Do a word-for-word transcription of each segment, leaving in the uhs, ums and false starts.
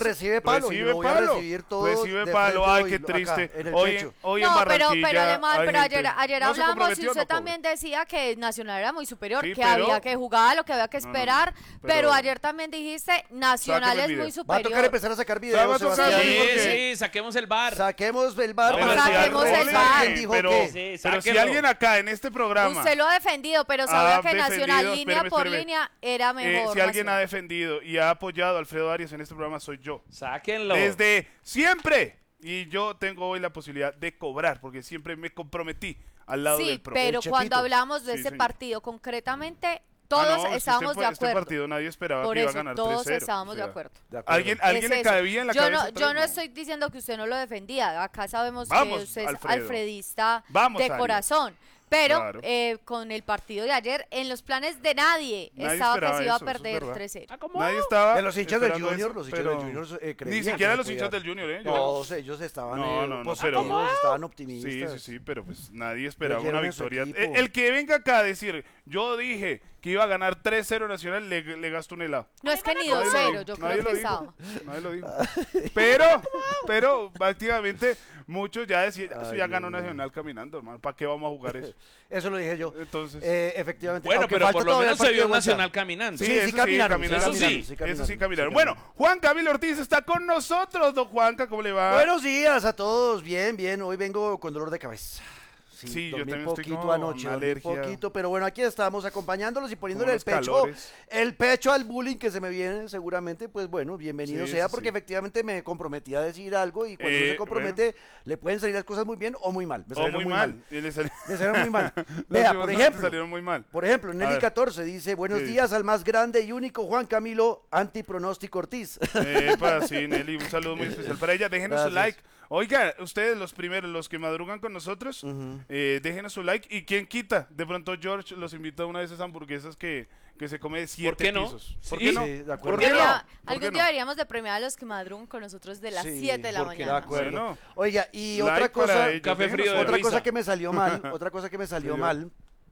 recibe palo. Recibe y lo voy palo. a recibir todo Recibe palo. Ay, qué triste. Hoy, hoy no, en Barranquilla. pero, pero además, pero gente, ayer, ayer no hablamos y usted no, también decía que Nacional era muy superior, sí, que pero, había que jugar, lo que había que esperar. No, no, no, pero, pero ayer también dijiste Nacional es muy superior. Va a tocar empezar a sacar videos. Va a tocar, sí, porque... sí, saquemos el bar. Saquemos el bar. Pero saquemos el bar. Dijo pero, sí, pero si alguien acá en este programa. Usted lo ha defendido, pero sabía que Nacional línea espérame, por espérame. línea era mejor. Eh, si alguien ha defendido y ha apoyado a Alfredo Arias en este programa, soy yo. Sáquenlo. Desde siempre. Y yo tengo hoy la posibilidad de cobrar, porque siempre me comprometí al lado sí, del pro. pero cuando hablamos de sí, ese señor. partido concretamente, todos ah, no, estábamos este, de acuerdo. Este partido nadie esperaba Por que iba eso, a ganar todos tres cero. estábamos O sea, de acuerdo. De acuerdo. ¿Alguien, ¿alguien le cae bien la yo cabeza? No, yo no estoy diciendo que usted no lo defendía. Acá sabemos Vamos, que usted es Alfredo. alfredista Vamos, de Arias. corazón. Pero Claro. eh, con el partido de ayer, en los planes de nadie, Nadie estaba que esperaba se iba eso, a eso es perder verdad. tres cero. Nadie estaba De los hinchas del esperando Junior, eso, los hinchas pero del Junior eh, creían Ni siquiera que los podía- hinchas del Junior, ¿eh? Yo- Todos ellos estaban No, eh, no, no, positivos, pero- estaban optimistas. Sí, sí, sí, pero pues nadie esperaba Creyeron una en su victoria. equipo. El, el que venga acá a decir, yo dije que iba a ganar tres cero Nacional, le, le gasto un helado. No es que ni Nadie dos lo cero, dijo, yo nadie creo lo que dijo, estaba. Nadie lo dijo. Pero, pero, prácticamente, muchos ya decían, eso Ay, ya Dios ganó mío. Nacional caminando, hermano. ¿Para qué vamos a jugar eso? Eso lo dije yo. Entonces. Eh, efectivamente. Bueno, aunque pero falta por lo todavía menos el se vio partido de vuelta. Nacional caminando. Sí, sí, eso caminaron, sí, caminaron, caminaron, sí, sí, eso caminaron, sí caminaron. sí, Bueno, Juan Camilo Ortiz está con nosotros, don Juanca, ¿cómo le va? Buenos días a todos, bien, bien. Hoy vengo con dolor de cabeza. Sí, Sí, yo dormí también estoy poquito como anoche, con dormí alergia. poquito, pero bueno, aquí estamos acompañándolos y poniéndole el unos pecho, calores. el pecho al bullying que se me viene seguramente, pues bueno, bienvenido Sí, sea, sí, porque sí. efectivamente me comprometí a decir algo y cuando Eh, uno se compromete le pueden salir las cosas muy bien o muy mal. Me O salieron muy mal. Y le sali- Me salieron muy mal. Las Vea, últimas por no, ejemplo, salieron muy mal. por ejemplo, A Nelly ver. catorce dice, buenos ¿Qué días al más grande y único Juan Camilo antipronóstico Ortiz. Epa, sí, Nelly, un saludo muy especial para ella. Déjenos su Gracias. like. Oiga, ustedes los primeros, los que madrugan con nosotros, eh, déjenos su like. ¿Y quién quita? De pronto George los invita a una de esas hamburguesas que, que se come de siete qué no? pisos. ¿Por Sí. qué no? Sí, de acuerdo. ¿Por qué no? Debería- ¿Por qué algún no? día deberíamos de premiar a los que madrugan con nosotros de las Sí, siete de la porque de mañana. acuerdo. Bueno. Oiga, y Like otra para cosa, ellos, Café déjenos frío de su- otra risa. cosa que me salió mal, otra cosa que me salió Sí, mal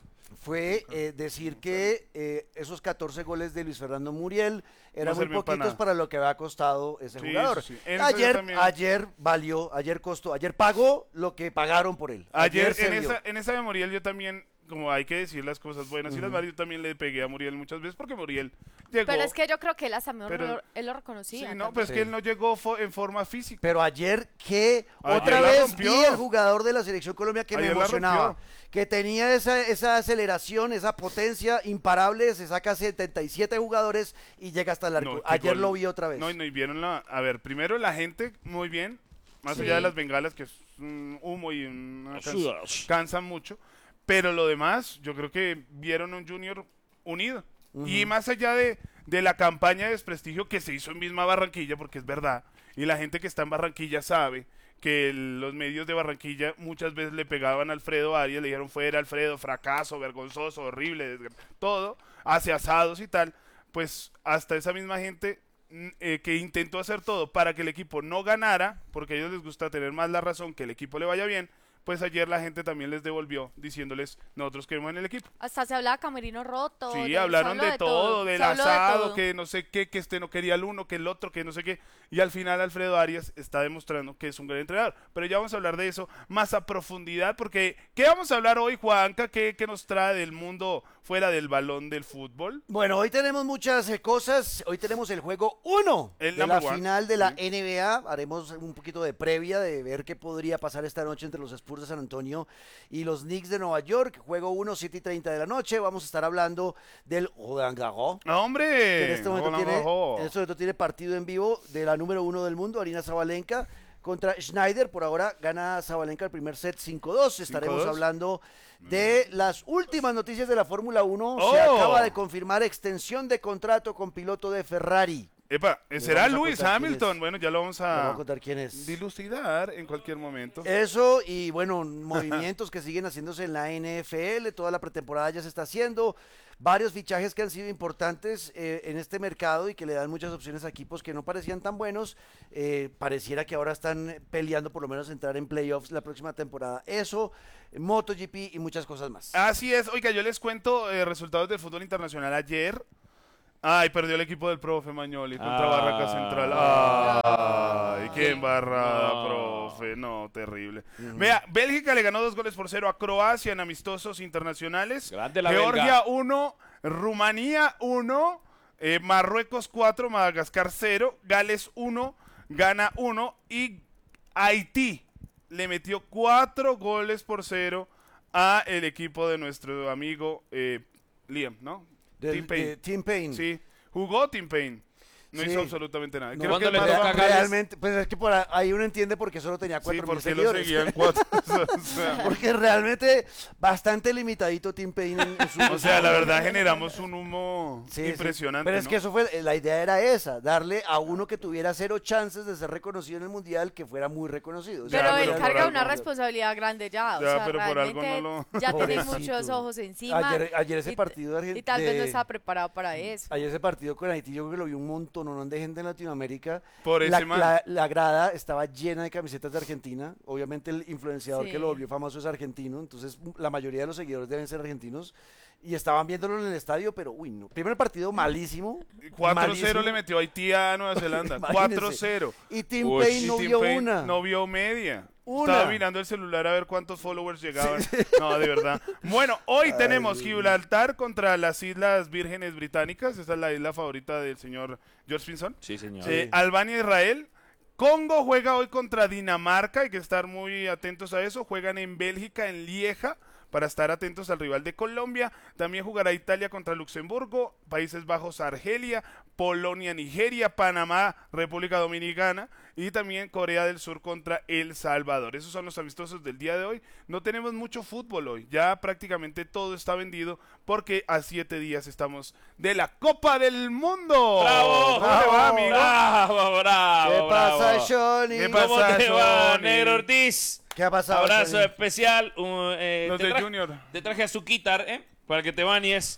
fue eh, decir que eh, esos catorce goles de Luis Fernando Muriel eran No muy sirven para poquitos nada. para lo que había costado ese Sí, jugador. sí, sí. En eso yo Ayer, también. ayer valió, ayer costó, ayer pagó lo que pagaron por él. Ayer, se en, vio. esa, en esa de Muriel yo también, como hay que decir las cosas buenas y las malas, yo también le pegué a Muriel muchas veces porque Muriel llegó. Pero es que yo creo que él hasta Pero- lo, él lo reconocía. Sí, no, también. pero es Sí. que él no llegó fo- en forma física. Pero ayer que Ayer otra la vez rompió. vi el jugador de la selección Colombia que Ayer me la emocionaba, rompió. que tenía esa, esa aceleración, esa potencia imparable, se saca setenta y siete jugadores y llega hasta el arco. No, qué Ayer gol. lo vi otra vez. No, y no, y vieron la... A ver, primero la gente, muy bien, más Sí. allá de las bengalas, que es un humo y una Sí. cansa- cansan mucho, pero lo demás, yo creo que vieron un Junior unido. Y más allá de, de la campaña de desprestigio que se hizo en misma Barranquilla, porque es verdad, y la gente que está en Barranquilla sabe que el- los medios de Barranquilla muchas veces le pegaban a Alfredo Arias, le dijeron fuera Alfredo, fracaso, vergonzoso, horrible, desgra- todo, hace asados y tal, pues hasta esa misma gente mm, eh, que intentó hacer todo para que el equipo no ganara, porque a ellos les gusta tener más la razón, que el equipo le vaya bien, pues ayer la gente también les devolvió diciéndoles, nosotros queremos en el equipo. Hasta se hablaba camerino roto. Sí, de- hablaron se habló de todo, del se habló de asado, todo. que no sé qué, que este no quería el uno, que el otro, que no sé qué. Y al final Alfredo Arias está demostrando que es un gran entrenador. Pero ya vamos a hablar de eso más a profundidad, porque ¿qué vamos a hablar hoy, Juanca? ¿Qué, qué nos trae del mundo fuera del balón del fútbol? Bueno, hoy tenemos muchas eh, cosas. Hoy tenemos el juego uno El de la number one. final de la Sí. N B A. Haremos un poquito de previa de ver qué podría pasar esta noche entre los Spurs de San Antonio y los Knicks de Nueva York. Juego uno, siete y treinta de la noche. Vamos a estar hablando del Roland Garros. ¡No, hombre! Que en este momento Hola, tiene, ojo. en este momento tiene partido en vivo de la número uno del mundo, Arina Zabalenka, contra Schneider. Por ahora gana Zabalenka el primer set cinco dos. Estaremos cinco dos. hablando de las últimas noticias de la Fórmula uno. Se Oh. acaba de confirmar extensión de contrato con piloto de Ferrari. Epa, Les ¿será vamos a Lewis contar quién Hamilton? es. Bueno, ya lo vamos Les voy a a contar quién es. dilucidar en cualquier momento. Eso y bueno, movimientos que siguen haciéndose en la N F L, toda la pretemporada ya se está haciendo, varios fichajes que han sido importantes eh, en este mercado y que le dan muchas opciones a equipos que no parecían tan buenos, eh, pareciera que ahora están peleando por lo menos entrar en playoffs la próxima temporada. Eso, MotoGP y muchas cosas más. Así es, oiga, yo les cuento eh, resultados del fútbol internacional ayer. Ay, perdió el equipo del profe Mañoli contra Ah. Barraca Central. Ay, qué embarrada, No. profe. No, terrible. Vea, Bélgica le ganó dos goles por cero a Croacia en amistosos internacionales. Grande la Georgia belga. uno, Rumanía uno, eh, Marruecos cuatro, Madagascar cero, Gales uno, Ghana uno y Haití le metió cuatro goles por cero a el equipo de nuestro amigo eh, Liam, ¿no? Del- Tim Payne. de Tim Payne. Sí, jugó Tim Payne. No Sí. hizo absolutamente nada. No, Creo ¿Cuándo que le más- toca a Gales? realmente, pues es que por ahí uno entiende por qué solo tenía Sí, cuatro mil porque lo seguidores. seguían cuatro. o sea, Porque realmente bastante limitadito Tim Payne en, en su... o sea, la verdad generamos un humo Sí, sí. impresionante. Pero es ¿no? que eso fue, la idea era esa, darle a uno que tuviera cero chances de ser reconocido en el mundial, que fuera muy reconocido. O sea, Pero Ya, él pero por carga algo una no. responsabilidad grande ya. O Ya, sea, pero por algo realmente no ya tiene Pobrecito. muchos ojos encima. Ayer, ayer ese y- partido de Y Argentina. tal vez no estaba preparado para eso. Ayer ese partido con Haití, yo creo que lo vi un montón ¿no? de gente en Latinoamérica. Por la, ese man. la, la grada estaba llena de camisetas de Argentina. Obviamente el influenciador Sí. que lo volvió famoso es argentino, entonces la mayoría de los seguidores deben ser argentinos. Y estaban viéndolo en el estadio, pero uy, no. Primero partido malísimo. cuatro cero malísimo. le metió Haití a Nueva Zelanda. Imagínese. cuatro cero. Y Tim Uy, Payne Y no Tim vio Payne una. No vio media. Una. Estaba mirando el celular a ver cuántos followers llegaban. No, de verdad. Bueno, hoy tenemos Gibraltar contra las Islas Vírgenes Británicas. Esa es la isla favorita del señor George Pinson. Sí, señor. Eh, Albania, Israel. Congo juega hoy contra Dinamarca, hay que estar muy atentos a eso. Juegan en Bélgica, en Lieja, para estar atentos al rival de Colombia. También jugará Italia contra Luxemburgo, Países Bajos, Argelia, Polonia, Nigeria, Panamá, República Dominicana y también Corea del Sur contra El Salvador. Esos son los amistosos del día de hoy. No tenemos mucho fútbol hoy, ya prácticamente todo está vendido porque a siete días estamos de la Copa del Mundo. ¡Bravo! ¿Cómo te va, amigo? ¡Bravo, bravo! ¿Qué pasa, bravo. Johnny? ¿Qué ¿Cómo pasa, te va, Johnny? Negro Ortiz? ¿Qué ha pasado, Abrazo Johnny? especial. un, eh, Los te de traje- Junior. Te traje a su quitar, ¿eh? Para que te bañes.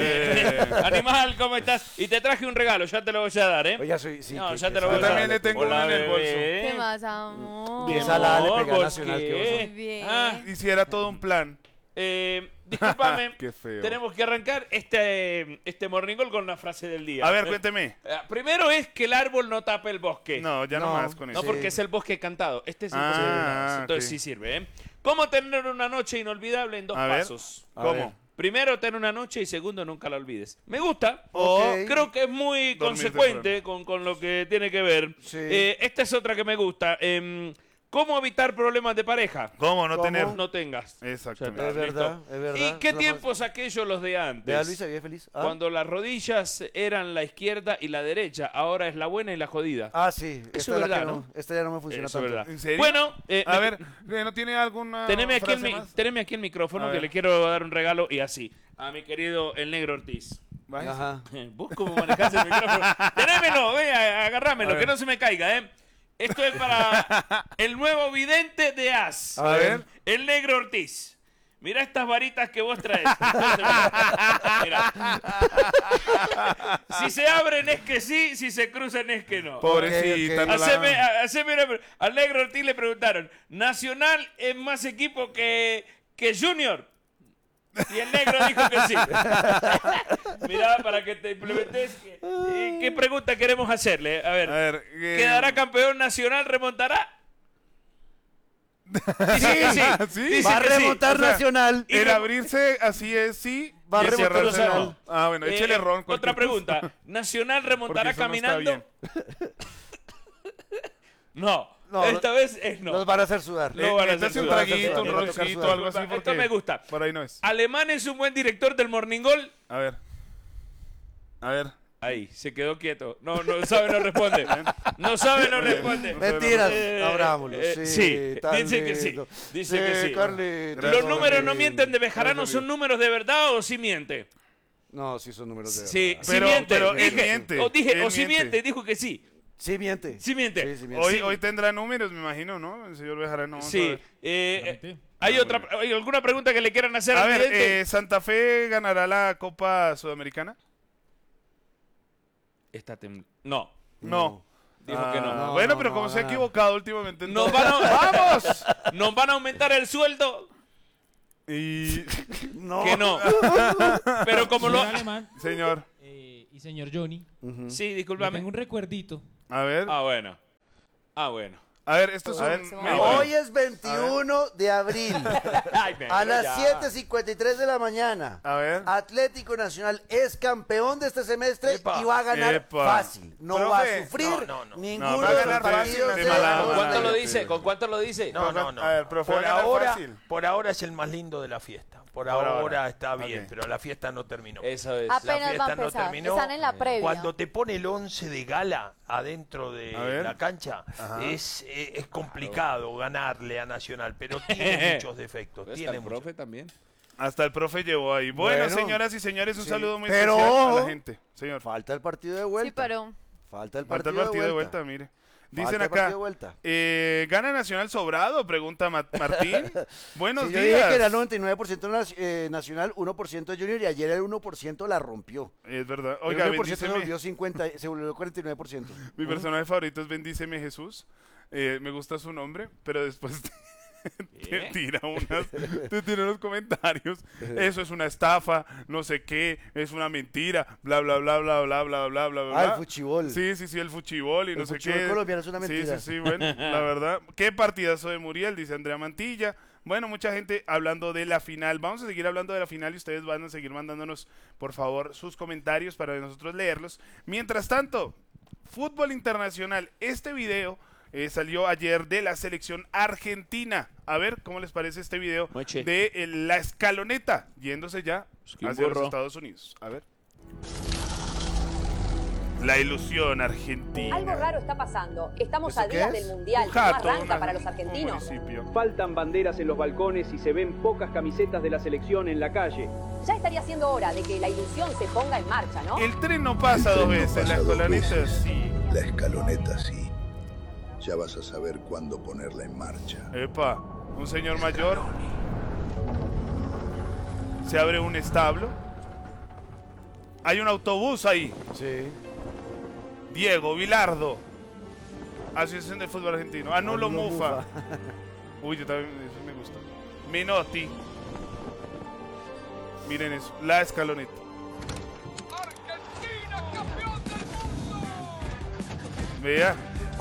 Eh. Animal, ¿cómo estás? Y te traje un regalo, ya te lo voy a dar, ¿eh? Oiga, soy, sí, No, que- ya que te lo Yo voy a dar. también le tengo Hola, uno en el bolso. bebé. ¿Qué más, amor? Bien salada le Amor, pega a ¿por Nacional, qué? qué Muy bien. Ah, Hiciera todo un plan. eh, discúlpame. Qué feo. Tenemos que arrancar este, este morning call con una frase del día. A ver, Eh, cuénteme. eh, primero es que el árbol no tapa el bosque. No, ya no, No, más con No, eso. Sí. porque es el bosque cantado. Este es el Ah, bosque cantado. Entonces ok. sí sirve, ¿eh? ¿Cómo tener una noche inolvidable en dos A ver. pasos? A ¿Cómo? ver. Primero, tener una noche y segundo, nunca la olvides. Me gusta. O Ok. Creo que es muy Dormir consecuente con, con lo que tiene que ver. Sí. Eh, esta es otra que me gusta. Em, ¿Cómo evitar problemas de pareja? ¿Cómo no ¿Cómo? tener? No tengas. Exactamente. Es verdad, es verdad. ¿Y qué Lo más- tiempos aquellos los de antes? Vea, Luis, se ve feliz. Ah, Cuando las rodillas eran la izquierda y la derecha, ahora es la buena y la jodida. ah, sí. Esta Eso es es la verdad, que no. ¿no? Esta ya no me funciona Eso es tanto. verdad. ¿En serio? Bueno, eh, A me- ver, eh, ¿no tiene alguna teneme aquí, el frase mi- más? teneme aquí el micrófono A que ver. le quiero dar un regalo y así. A mi querido el Negro Ortiz. Vaya. Ajá. ¿Vos cómo manejás el micrófono? Tenémelo, ve, agarrámelo, A que ver. no se me caiga, ¿eh? Esto es para el nuevo vidente de As. A ver. El Negro Ortiz. Mirá estas varitas que vos traes. Mirá. Si se abren es que sí, si se cruzan es que no. Pobrecita. Ok, ok. no la- Haceme, a- haceme una pre- al Negro Ortiz le preguntaron, ¿Nacional es más equipo que, que Junior? Y el Negro dijo que sí. Mirá, para que te implementes, ¿qué, eh, ¿qué pregunta queremos hacerle? A ver, A ver, eh, ¿quedará campeón nacional? ¿Remontará? Dice que sí. ¿Sí? Dice Va a que sí. remontar O sea, Nacional. Y El re- abrirse así es sí. Va a y el remontar cerrarse Nacional. no. Ah, bueno, Eh, échele ron. Otra cualquier pregunta. cosa. ¿Nacional Porque remontará eso no está caminando? bien. No, No, esta vez es no. Nos van a hacer sudar. No van a hacer Métase un sudar. traguito, un Nos va a tocar roncito, sudar. algo así. Esto Porque me gusta. Por ahí no es. Alemán es un buen director del Morning Goal. A ver. A ver. Ahí, se quedó quieto. No, no sabe, no responde. No sabe, no responde. Mentiras, Eh, abrámoslo. eh, sí, sí, tan dice que sí. lindo. Dice que sí. Carlito, Gracias, ¿Los números no lindo. mienten de Bejarano Gracias, son números de verdad o sí miente? No, sí son números de Sí, verdad. sí Pero- miente. pero él Dije- miente, O dije, él o sí miente. miente, dijo que sí. Sí miente. Sí miente. Sí, sí miente. Hoy, Sí. hoy tendrá números, me imagino, ¿no? El señor Bejarano. vamos a Sí. ver. Eh, Permití. ¿hay, Ah, otra, muy bien. ¿Hay alguna pregunta que le quieran hacer A al ver, vidente? eh, ¿Santa Fe ganará la Copa Sudamericana? Está tem- No, No. dijo que no. Ah, No, bueno, no, pero no, como se ha no. equivocado últimamente. Nos entonces- van, a, ¡Vamos! Nos van a aumentar el sueldo. Y. No. Que no. Pero como lo... Señor alemán, Señor. eh, Y señor Johnny, Ujú. Sí, le discúlpame. tengo un recuerdito. A ver, Ah, bueno. Ah, bueno. a ver, esto es A ver, un... se me- va. Hoy es veintiuno de abril, Ay, me a las ya. siete cincuenta y tres de la mañana. A ver. Atlético Nacional es campeón de este semestre Epa. y va a ganar Epa. fácil. No va Profe. a sufrir No, no, no. ninguno No, va a de los ganar fácil, partidos de de mala la gana. ¿Con cuánto lo Sí. dice? ¿Con cuánto lo dice? No, no, no. A ver, profe, por va a ganar ahora, fácil. por ahora es el más lindo de la fiesta. Por, Por ahora, ahora. está bien, Ok. pero la fiesta no terminó. Eso es. Apenas la va a fiesta no empezar. terminó. Están en la previa. Cuando te pone el once de gala adentro de A ver. la cancha, Ajá. es, eh, es complicado ganarle a Nacional, pero tiene muchos defectos. Está Tiene el muchos. profe también. Hasta el profe llevó ahí. Bueno, Bueno. señoras y señores, un Sí. saludo muy Pero especial a ojo. la gente. Señor, Falta el partido de vuelta. Sí, pero Falta el falta partido, el partido de de vuelta. vuelta, mire. Falta Dicen el partido acá, de vuelta. eh, ¿gana Nacional sobrado? Pregunta Ma- Martín. Buenos Sí, yo días. dije que era noventa y nueve por ciento nac- eh, Nacional, uno por ciento Junior y ayer el uno por ciento la rompió. Es verdad. El Oiga, uno por ciento se bendíceme. volvió cincuenta, se volvió cuarenta y nueve por ciento. Mi personaje favorito es Bendíceme Jesús. Eh, me gusta su nombre, pero después te, te ¿Qué? tira unas, te tira unos comentarios. Eso es una estafa, no sé qué, es una mentira, bla bla bla bla bla bla bla bla bla. Ah, el fuchibol. Sí, sí, sí, el fuchibol y El no sé fuchibol qué. colombiano es una Sí, mentira. sí, sí, bueno, la verdad. Qué partidazo de Muriel, dice Andrea Mantilla. Bueno, mucha gente hablando de la final. Vamos a seguir hablando de la final y ustedes van a seguir mandándonos, por favor, sus comentarios para nosotros leerlos. Mientras tanto, fútbol internacional. Este video eh, salió ayer de la selección argentina. A ver, ¿cómo les parece este video Moche. de eh, la escaloneta yéndose ya que un hacia los burro. Estados Unidos? A ver. La ilusión argentina. Algo raro está pasando. Estamos ¿Eso a qué días es? del Mundial. Un No jato, arranca una- para los un argentinos. municipio. Faltan banderas en los balcones y se ven pocas camisetas de la selección en la calle. Ya estaría siendo hora de que la ilusión se ponga en marcha, ¿no? El tren no pasa dos veces, la escaloneta sí. La escaloneta sí. Ya vas a saber cuándo ponerla en marcha. Epa, un señor mayor. Se abre un establo. Hay un autobús ahí. Sí. Diego Vilardo. Asociación del Fútbol Argentino. Anulo Anulo Mufa. Mufa. Uy, yo también, eso me gusta. Minotti. Miren eso, la escaloneta. Vea.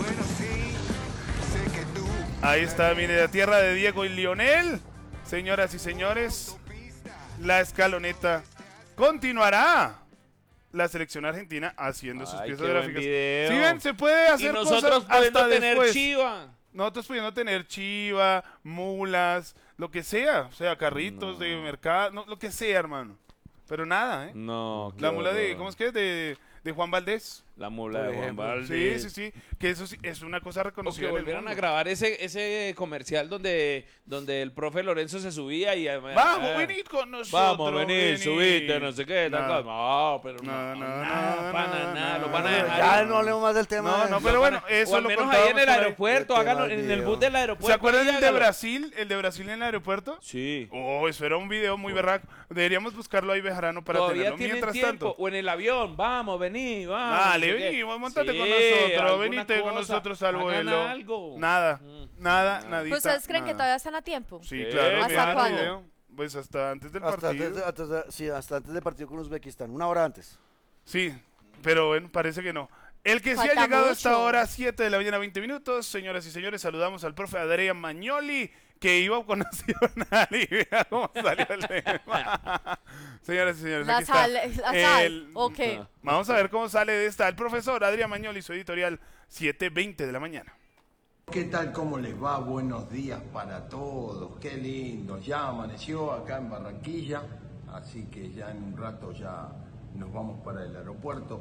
Ahí está, mire, la tierra de Diego y Lionel. Señoras y señores, la escaloneta continuará. La selección argentina haciendo sus Ay, piezas qué buen gráficas. video. Si ven, se puede Y hacer nosotros cosas pudiendo hasta tener después. chiva. Nosotros pudiendo tener chiva, mulas, lo que sea, o sea, carritos de mercado, no, lo que sea, hermano. Pero nada, ¿eh? No, qué La mula de, horror. ¿cómo es que es? De, de Juan Valdés. La mula Por de Juan ejemplo. Sí, Valdés. sí, sí. Que eso sí, es una cosa O que reconocida en el volvieran a mundo. grabar ese, ese comercial donde, donde el profe Lorenzo se subía y... eh, Vamos, eh, venid con nosotros. Vamos, venid, venid. subite, no sé qué, tal No. cosa. No, pero No, no, no, nada, no, pana, no, nada, no, lo van a no, dejar. Ya ahí. no hablemos más del tema. No, de- no, pero bueno, O eso al lo menos ahí contábamos en el por ahí. aeropuerto, Este háganlo mal en el video. bus del aeropuerto. ¿Se acuerdan ahí el de hágalo. Brasil? ¿El de Brasil en el aeropuerto? Sí. Oh, eso era un video muy berraco. Deberíamos buscarlo ahí, Bejarano, para Todavía tenerlo. tienen Mientras tiempo. tanto. O en el avión, vamos, vení, vamos. Dale, no sé qué. vení, montate Sí, con nosotros, alguna venite con cosa, nosotros al hagan vuelo. algo. Nada, Mm. nada, nadita. ¿Pues ustedes creen que nada. todavía están a tiempo? Sí, Sí. claro. ¿Hasta vean el cuándo? video. Pues hasta antes del Hasta partido. antes, de- antes de- sí, hasta antes del partido con Uzbekistán, una hora antes. Sí, pero bueno, parece que no. El que sí ha Falta llegado a esta mucho. hora, siete de la mañana, veinte minutos. Señoras y señores, saludamos al profe Adrián Magnoli, que iba con Nacional y vea cómo salió el tema. Señoras y señores, La aquí sal, está. la sal, El- ¿o qué? Vamos a ver cómo sale de esta el profesor Adrián Magnoli, su editorial, siete veinte de la mañana. ¿Qué tal? ¿Cómo les va? Buenos días para todos. Qué lindo. Ya amaneció acá en Barranquilla, así que ya en un rato ya nos vamos para el aeropuerto.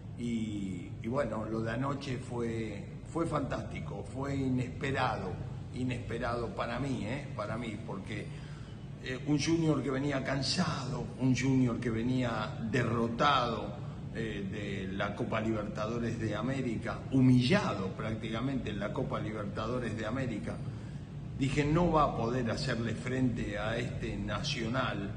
Y, y bueno, lo de anoche fue, fue fantástico, fue inesperado, inesperado para mí, ¿eh? Para mí, porque eh, un Junior que venía cansado, un Junior que venía derrotado, Eh, de la Copa Libertadores de América, humillado prácticamente en la Copa Libertadores de América, dije no va a poder hacerle frente a este Nacional.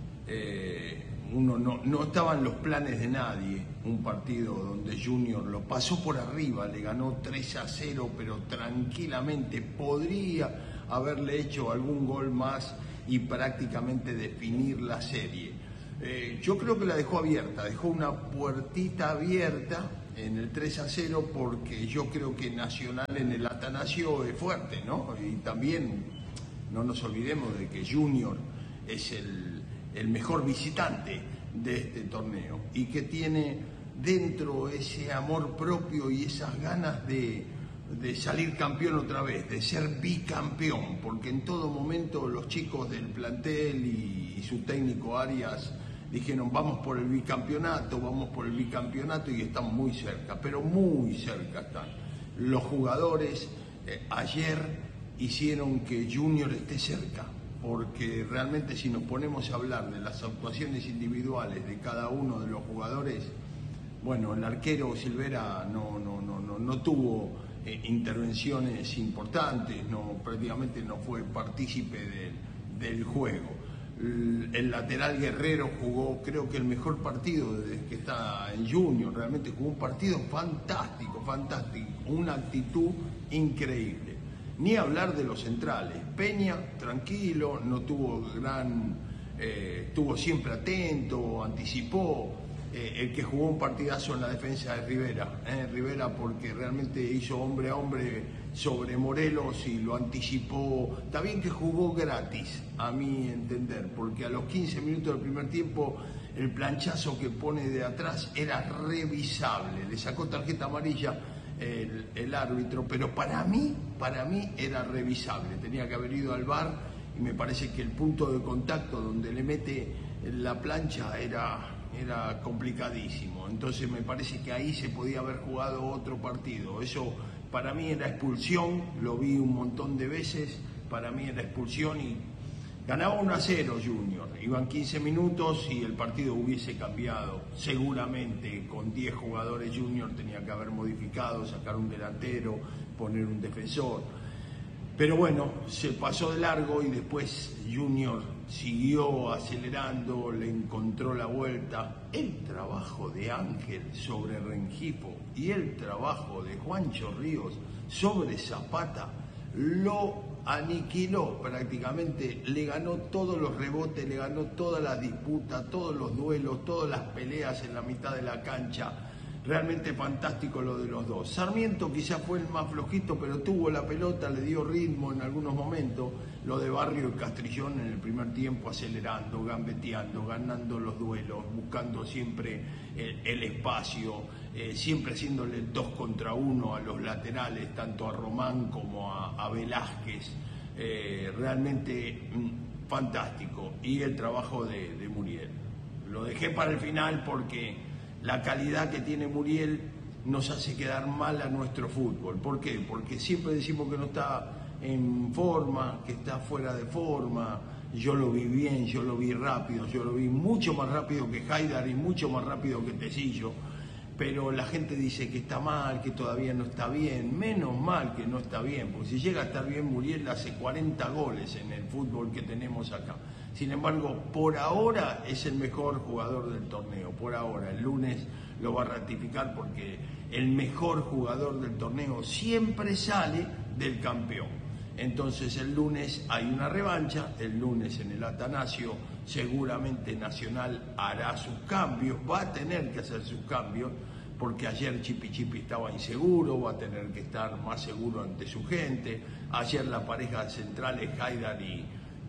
Eh, uno no, no estaba en los planes de nadie, un partido donde Junior lo pasó por arriba, le ganó tres a cero, pero tranquilamente podría haberle hecho algún gol más y prácticamente definir la serie. Eh, yo creo que la dejó abierta, dejó una puertita abierta en el tres a cero porque yo creo que Nacional en el Atanasio es fuerte, ¿no? Y también no nos olvidemos de que Junior es el, el mejor visitante de este torneo y que tiene dentro ese amor propio y esas ganas de, de salir campeón otra vez, de ser bicampeón, porque en todo momento los chicos del plantel y, y su técnico Arias dijeron vamos por el bicampeonato, vamos por el bicampeonato y están muy cerca, pero muy cerca están. Los jugadores eh, ayer hicieron que Junior esté cerca, porque realmente si nos ponemos a hablar de las actuaciones individuales de cada uno de los jugadores, bueno, el arquero Silvera no, no, no, no, no tuvo eh, intervenciones importantes, no, prácticamente no fue partícipe de, del juego. El lateral Guerrero jugó creo que el mejor partido desde que está en Junior, realmente jugó un partido fantástico, fantástico, una actitud increíble. Ni hablar de los centrales, Peña tranquilo, no tuvo gran, eh, estuvo siempre atento, anticipó, eh, el que jugó un partidazo en la defensa de Rivera, eh, Rivera porque realmente hizo hombre a hombre sobre Morelos y lo anticipó. Está bien que jugó gratis, a mi entender, porque a los quince minutos del primer tiempo el planchazo que pone de atrás era revisable, le sacó tarjeta amarilla el, el árbitro, pero para mí, para mí era revisable, tenía que haber ido al V A R y me parece que el punto de contacto donde le mete la plancha era, era complicadísimo, entonces me parece que ahí se podía haber jugado otro partido. Eso para mí era expulsión, lo vi un montón de veces, para mí era expulsión y ganaba uno a cero Junior, iban quince minutos y el partido hubiese cambiado, seguramente con diez jugadores Junior tenía que haber modificado, sacar un delantero, poner un defensor, pero bueno, se pasó de largo y después Junior siguió acelerando, le encontró la vuelta. El trabajo de Ángel sobre Rengifo y el trabajo de Juancho Ríos sobre Zapata lo aniquiló prácticamente, le ganó todos los rebotes, le ganó todas las disputas, todos los duelos, todas las peleas en la mitad de la cancha. Realmente fantástico lo de los dos. Sarmiento quizás fue el más flojito, pero tuvo la pelota, le dio ritmo en algunos momentos. Lo de Barrio y Castrillón en el primer tiempo acelerando, gambeteando, ganando los duelos, buscando siempre el, el espacio, eh, siempre haciéndole dos contra uno a los laterales, tanto a Román como a, a Velázquez. Eh, realmente mm, fantástico. Y el trabajo de, de Muriel. Lo dejé para el final porque la calidad que tiene Muriel nos hace quedar mal a nuestro fútbol. ¿Por qué? Porque siempre decimos que no está en forma, que está fuera de forma. Yo lo vi bien, yo lo vi rápido, yo lo vi mucho más rápido que Haidar y mucho más rápido que Tecillo. Pero la gente dice que está mal, que todavía no está bien. Menos mal que no está bien, porque si llega a estar bien Muriel hace cuarenta goles en el fútbol que tenemos acá. Sin embargo, por ahora es el mejor jugador del torneo, por ahora. El lunes lo va a ratificar porque el mejor jugador del torneo siempre sale del campeón. Entonces el lunes hay una revancha, el lunes en el Atanasio seguramente Nacional hará sus cambios, va a tener que hacer sus cambios, porque ayer Chipi Chipi estaba inseguro, va a tener que estar más seguro ante su gente. Ayer la pareja centrales, Haidar y...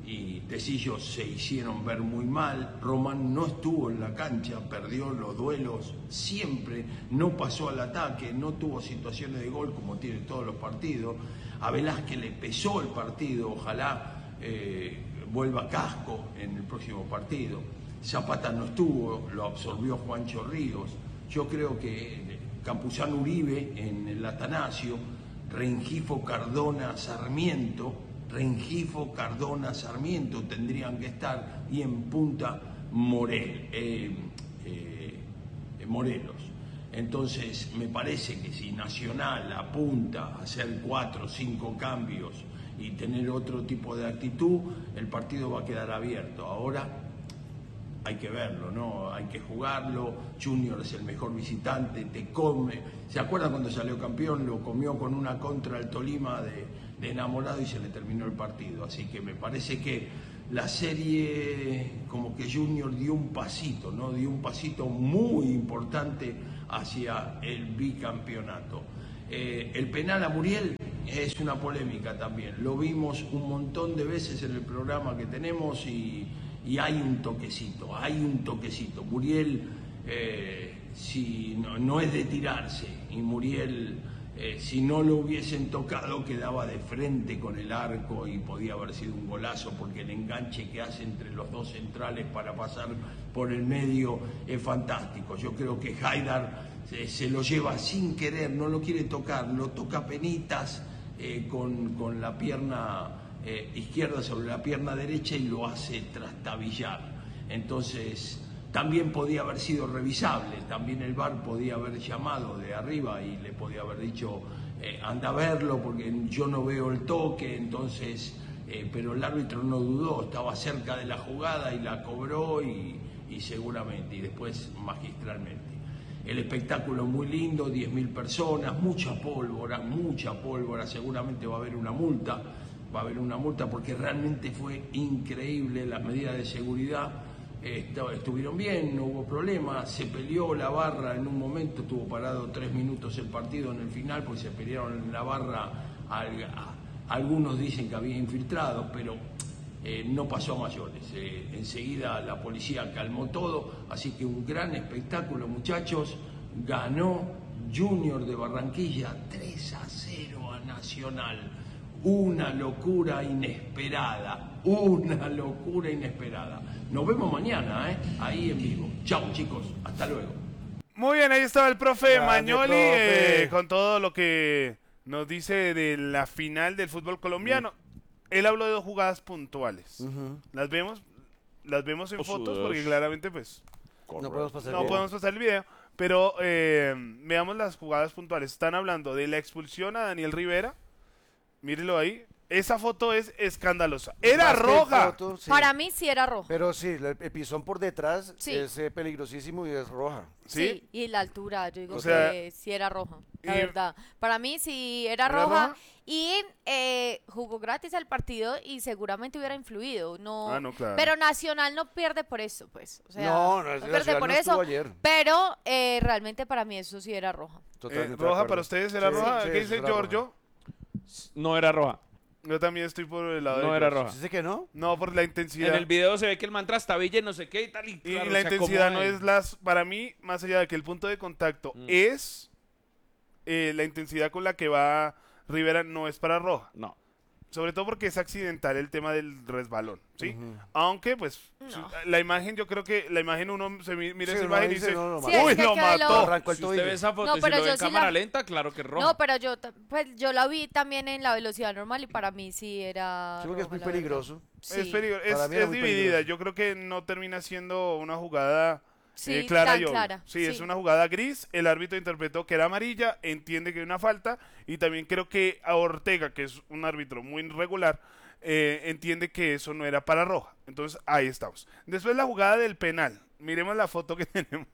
y Tecillo se hicieron ver muy mal. Román no estuvo en la cancha, perdió los duelos siempre, no pasó al ataque, no tuvo situaciones de gol como tiene todos los partidos. A Velázquez le pesó el partido, ojalá eh, vuelva Casco en el próximo partido. Zapata no estuvo, lo absorbió Juancho Ríos. Yo creo que Campuzano Uribe en el Atanasio, Rengifo, Cardona, Sarmiento, Rengifo, Cardona, Sarmiento tendrían que estar, y en punta Morel, eh, eh, Morelos. Entonces me parece que si Nacional apunta a hacer cuatro o cinco cambios y tener otro tipo de actitud, el partido va a quedar abierto. Ahora hay que verlo, ¿no? Hay que jugarlo. Junior es el mejor visitante, te come. ¿Se acuerdan cuando salió campeón? Lo comió con una contra el Tolima de, de enamorado y se le terminó el partido. Así que me parece que la serie como que Junior dio un pasito, ¿no? Dio un pasito muy importante hacia el bicampeonato. Eh, el penal a Muriel es una polémica también, lo vimos un montón de veces en el programa que tenemos y, y hay un toquecito, hay un toquecito. Muriel eh, si no, no es de tirarse y Muriel eh, si no lo hubiesen tocado quedaba de frente con el arco y podía haber sido un golazo porque el enganche que hace entre los dos centrales para pasar por el medio es fantástico. Yo creo que Haidar se, se lo lleva sin querer, no lo quiere tocar, lo toca penitas eh, con, con la pierna eh, izquierda sobre la pierna derecha y lo hace trastabillar. Entonces también podía haber sido revisable, también el V A R podía haber llamado de arriba y le podía haber dicho eh, anda a verlo porque yo no veo el toque, entonces, eh, pero el árbitro no dudó, estaba cerca de la jugada y la cobró y, y seguramente, y después magistralmente. El espectáculo muy lindo, diez mil personas, mucha pólvora, mucha pólvora, seguramente va a haber una multa, va a haber una multa porque realmente fue increíble las medidas de seguridad. Estuvieron bien, no hubo problema, se peleó la barra en un momento, estuvo parado tres minutos el partido en el final, pues se pelearon en la barra, al, a, algunos dicen que había infiltrados, pero eh, no pasó a mayores, eh, enseguida la policía calmó todo, así que un gran espectáculo muchachos, ganó Junior de Barranquilla tres a cero a Nacional, una locura inesperada, una locura inesperada. Nos vemos mañana, ¿eh? Ahí en vivo. Chao, chicos. Hasta luego. Muy bien, ahí estaba el profe Grande, Magnoli profe. eh, con todo lo que nos dice de la final del fútbol colombiano. Él habló de dos jugadas puntuales. Ujú. ¿Las vemos? Las vemos en O fotos sudos. porque claramente pues No podemos pasar no bien. podemos pasar el video. Pero eh, veamos las jugadas puntuales. Están hablando de la expulsión a Daniel Rivera. Mírelo ahí. Esa foto es escandalosa. ¡Era Más que roja! foto, sí. Para mí sí era rojo. Pero sí, el, el pisón por detrás Sí. es eh, peligrosísimo y es roja. ¿Sí? Sí, y la altura, yo digo O sea, que sí era roja, la y- verdad. Para mí sí era, ¿Era roja, roja? y eh, jugó gratis al partido y seguramente hubiera influido. No, Ah, no, claro. Pero Nacional no pierde por eso, pues. O sea, No, no, pierde Nacional por no eso. estuvo ayer. Pero eh, realmente para mí eso sí era roja. Eh, Totalmente de ¿Roja acuerdo. para ustedes? ¿Era Sí, roja? sí, ¿Qué eso dice era Giorgio? No era roja. Yo también estoy por el lado de No era Giorgio. roja. ¿Dice que no? No, por la intensidad. En el video se ve que el man trastabilla y no sé qué y tal. Y, Y claro, la se intensidad no acomoda es y- las, para mí, más allá de que el punto de contacto Mm. es eh, la intensidad con la que va Rivera no es para roja. No. Sobre todo porque es accidental el tema del resbalón, ¿sí? Ujú. Aunque, pues, No. si- la imagen, yo creo que la imagen uno se mi- mira Sí, esa uno imagen y dice, dice, no, lo Sí, mató. ¡uy, es que lo quedó- mató! Arrancó el Si usted tobillo. ve esa foto No, y si pero lo ve yo en sí cámara la- lenta, claro que es roja. No, pero yo, ta- pues, yo la vi también en la velocidad normal y para mí sí era Sí, porque es roja, muy la verdad. peligroso. Sí, Es, peligro- es, Para mí era es muy dividida. peligroso. Yo creo que no termina siendo una jugada sí, eh, clara tan y obvia. clara. Sí, es una jugada gris. El árbitro interpretó que era amarilla, entiende que hay una falta y también creo que a Ortega, que es un árbitro muy irregular, eh, entiende que eso no era para roja. Entonces ahí estamos. Después la jugada del penal. Miremos la foto que tenemos.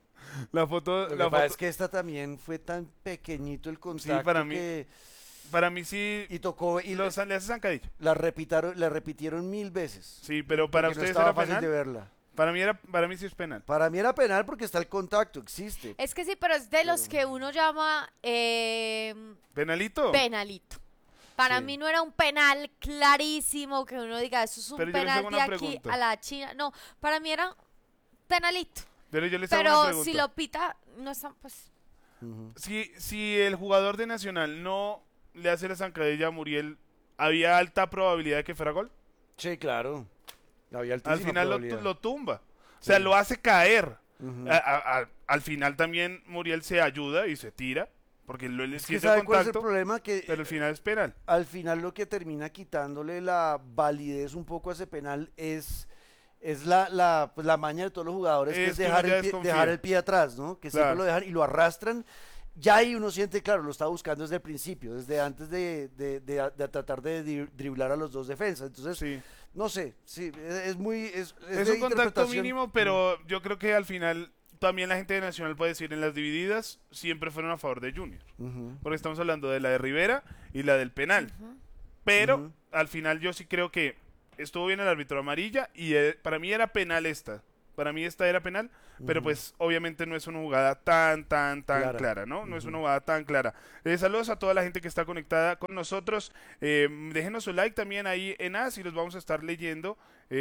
La foto, Lo que la pasa foto es que esta también fue tan pequeñito el contacto para mí- que... para mí sí Y tocó y y lo, lo, le hace zancadilla. la, repitaron, la repitieron mil veces. Sí, pero para porque no ustedes estaba era fácil penal. de verla. Para mí era, para mí sí es penal. Para mí era penal porque está el contacto, existe. Es que sí, pero es de los que uno llama eh, ¿Penalito? penalito. Para Sí. mí no era un penal clarísimo que uno diga, eso es un Pero yo les penal hago de una aquí pregunta. a la China. No, para mí era penalito. Pero yo les hago una Pero pregunta. si lo pita, no está, pues... Ujú. Si, si el jugador de Nacional no le hace la zancadilla a Muriel, ¿había alta probabilidad de que fuera gol? Sí, claro. Había Al altísima final lo, probabilidad. lo tumba. O sea, lo hace caer. Ujú. A- a- a- al final también Muriel se ayuda y se tira, porque lo le Es que siente ¿sabe cuál es el contacto, problema? Que pero al final es penal. al final lo que termina quitándole la validez un poco a ese penal es, es la, la, pues la maña de todos los jugadores, que Es es que uno dejar ya el, pie, desconfía. dejar el pie atrás, ¿no? Que siempre Claro. lo dejan y lo arrastran. Ya ahí uno siente, claro, lo está buscando desde el principio, desde antes de, de, de- de tratar de dri- driblar a los dos defensas. Entonces, Sí. no sé, sí, es, es muy... Es, es Es de un contacto interpretación. mínimo, pero yo creo que al final también la gente de Nacional puede decir en las divididas siempre fueron a favor de Junior. Ujú. Porque estamos hablando de la de Rivera y la del penal. Pero Ujú. al final yo sí creo que estuvo bien el árbitro, amarilla, y eh, para mí era penal esta. Para mí esta era penal, pero pues obviamente no es una jugada tan, tan, tan Clara. clara, ¿no? No es una jugada tan clara. Eh, saludos a toda la gente que está conectada con nosotros. Eh, déjenos su like también ahí en A S y los vamos a estar leyendo.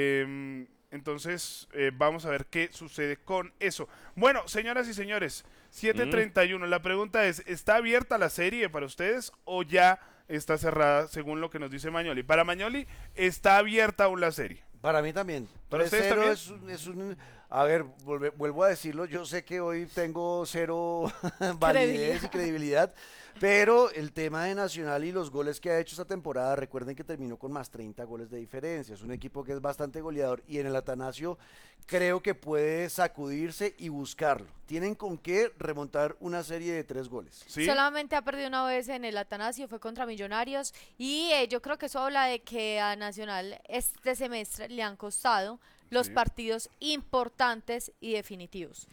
Eh, entonces eh, vamos a ver qué sucede con eso. Bueno, señoras y señores, siete treinta y uno. La pregunta es, ¿está abierta la serie para ustedes o ya está cerrada según lo que nos dice Magnoli? Para Magnoli está abierta aún la serie. Para mí también. ¿Para ustedes tres cero también? es, un- es un... A ver, volve- vuelvo a decirlo, yo sé que hoy tengo cero validez y credibilidad, pero el tema de Nacional y los goles que ha hecho esta temporada, recuerden que terminó con más treinta goles de diferencia, es un equipo que es bastante goleador y en el Atanasio creo que puede sacudirse y buscarlo. Tienen con qué remontar una serie de tres goles. ¿Sí? Solamente ha perdido una vez en el Atanasio, fue contra Millonarios y eh, yo creo que eso habla de que a Nacional este semestre le han costado los Sí. partidos importantes y definitivos.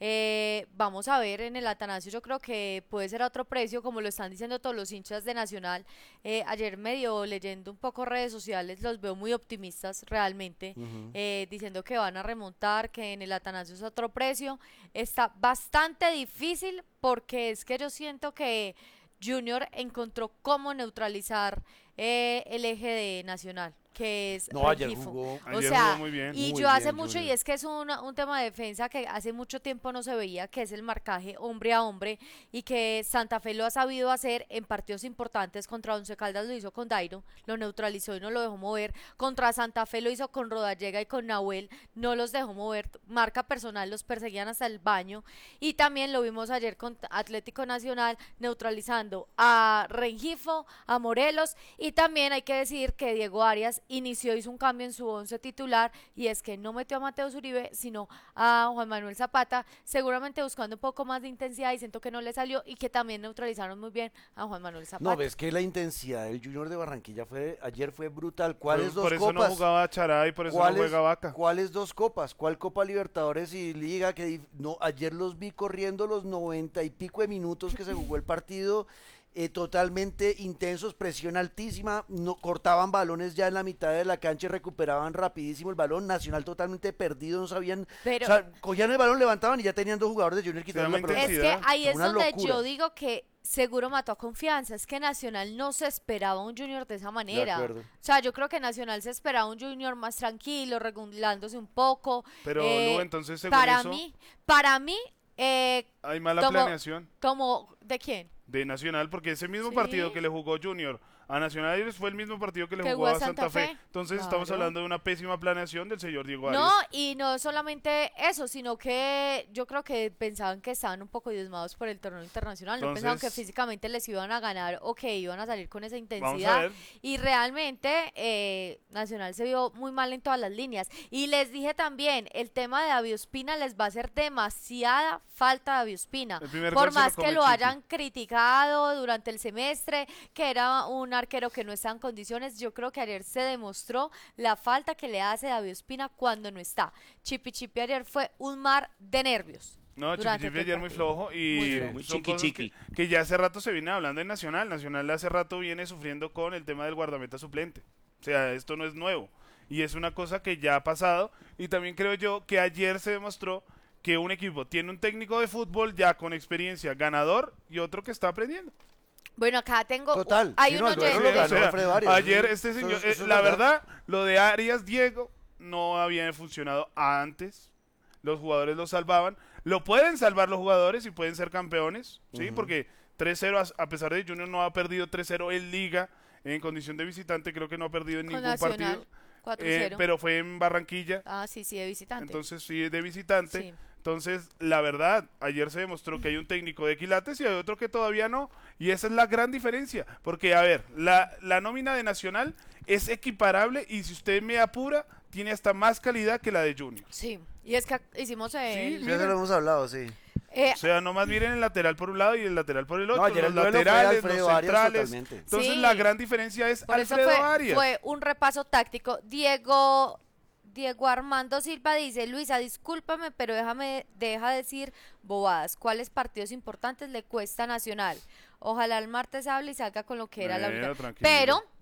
Eh, vamos a ver en el Atanasio, yo creo que puede ser a otro precio, como lo están diciendo todos los hinchas de Nacional. Eh, ayer medio leyendo un poco redes sociales, los veo muy optimistas realmente, eh, diciendo que van a remontar, que en el Atanasio es otro precio. Está bastante difícil porque es que yo siento que Junior encontró cómo neutralizar eh, el eje de Nacional, que es No, ayer Rengifo. jugó- O Ayer sea, jugó muy bien. y Muy yo hace bien, mucho, y Junior. es que es un, un tema de defensa que hace mucho tiempo no se veía, que es el marcaje hombre a hombre, y que Santa Fe lo ha sabido hacer en partidos importantes. Contra Once Caldas lo hizo con Dairo, lo neutralizó y no lo dejó mover. Contra Santa Fe lo hizo con Rodallega y con Nahuel, no los dejó mover, marca personal, los perseguían hasta el baño. Y también lo vimos ayer con Atlético Nacional, neutralizando a Rengifo, a Morelos, y también hay que decir que Diego Arias inició, hizo un cambio en su once titular, y es que no metió a Mateo Uribe, sino a Juan Manuel Zapata, seguramente buscando un poco más de intensidad, y siento que no le salió, y que también neutralizaron muy bien a Juan Manuel Zapata. No, ves que la intensidad del Junior de Barranquilla fue ayer fue brutal. Por, ¿Cuáles dos por eso copas? no jugaba Chará y por eso no ¿Cuáles, juega Vaca. ¿Cuáles dos copas? ¿Cuál Copa Libertadores y Liga? Que dif- no, ayer los vi corriendo los noventa y pico de minutos que se jugó el partido, eh, totalmente intensos, presión altísima, no cortaban balones ya en la mitad de la cancha y recuperaban rapidísimo el balón. Nacional totalmente perdido, no sabían, Pero- o sea, cogían el balón, levantaban y ya tenían dos jugadores de Junior quitando la llama pelota. Es que intensidad. ahí es Una donde locura. yo digo que seguro mató a Confianza, es que Nacional no se esperaba un Junior de esa manera. acuerdo. O sea, yo creo que Nacional se esperaba un Junior más tranquilo, regulándose un poco. Pero, eh, Lu, entonces, según para eso- mí, para mí, eh, Hay mala como- planeación como, ¿de quién? de Nacional, porque ese mismo Sí. partido que le jugó Junior a Nacional ayer fue el mismo partido que le Que jugó jugó a Santa, Santa Fe. Fe. Entonces estamos Claro. hablando de una pésima planeación del señor Diego Arias. No, y no solamente eso, sino que yo creo que pensaban que estaban un poco diezmados por el torneo internacional, no pensaban que Entonces- físicamente les iban a ganar o que iban a salir con esa Vamos a intensidad. ver. Y realmente eh, Nacional se vio muy mal en todas las líneas. Y les dije también, el tema de David Ospina les va a hacer demasiada falta a David Ospina. El primer Por gol se lo más come que lo Chiqui. hayan criticado durante el semestre, que era un arquero que no está en condiciones, yo creo que ayer se demostró la falta que le hace David Ospina cuando no está. Chipi Chipi ayer fue un mar de nervios. No, Chiqui durante Chiqui todo el ayer muy partido. flojo y Muy flojo. Muy son chiqui, cosas chiqui. Que, que ya hace rato se viene hablando en Nacional. Nacional hace rato viene sufriendo con el tema del guardameta suplente. O sea, esto no es nuevo. Y es una cosa que ya ha pasado. Y también creo yo que ayer se demostró que un equipo tiene un técnico de fútbol ya con experiencia ganador y otro que está aprendiendo. Bueno, acá tengo. Total, Hay sí, un no, el duelo oyente. lo ganó O sea, Alfredo Arias. ayer Eso- este eso- señor, eso eh, es la verdad. verdad, lo de Arias Diego no había funcionado antes. Los jugadores lo salvaban. Lo pueden salvar los jugadores y pueden ser campeones, ¿sí? Porque tres cero, a- a pesar de que Junior no ha perdido tres cero en Liga, en condición de visitante, creo que no ha perdido en Con ningún Nacional, partido. cuatro Eh, cero. pero fue en Barranquilla, Ah, sí, sí, de visitante. entonces sí es de visitante. Sí. Entonces, la verdad, ayer se demostró que hay un técnico de quilates y hay otro que todavía no. Y esa es la gran diferencia. Porque, a ver, la, la nómina de Nacional es equiparable y si usted me apura, tiene hasta más calidad que la de Junior. Sí, y es que hicimos el... Ya se lo hemos hablado, sí. eh, O sea, nomás miren el lateral por un lado y el lateral por el otro. No, ayer los el duelo fue laterales, Alfredo los Arias centrales. totalmente. Entonces, Sí. la gran diferencia es por eso Alfredo fue, Arias. fue un repaso táctico. Diego... Diego Armando Silva dice, Luisa, discúlpame, pero déjame, deja decir bobadas. ¿Cuáles partidos importantes le cuesta a Nacional? Ojalá el martes hable y salga con lo que era la Bueno, única. tranquilo. Pero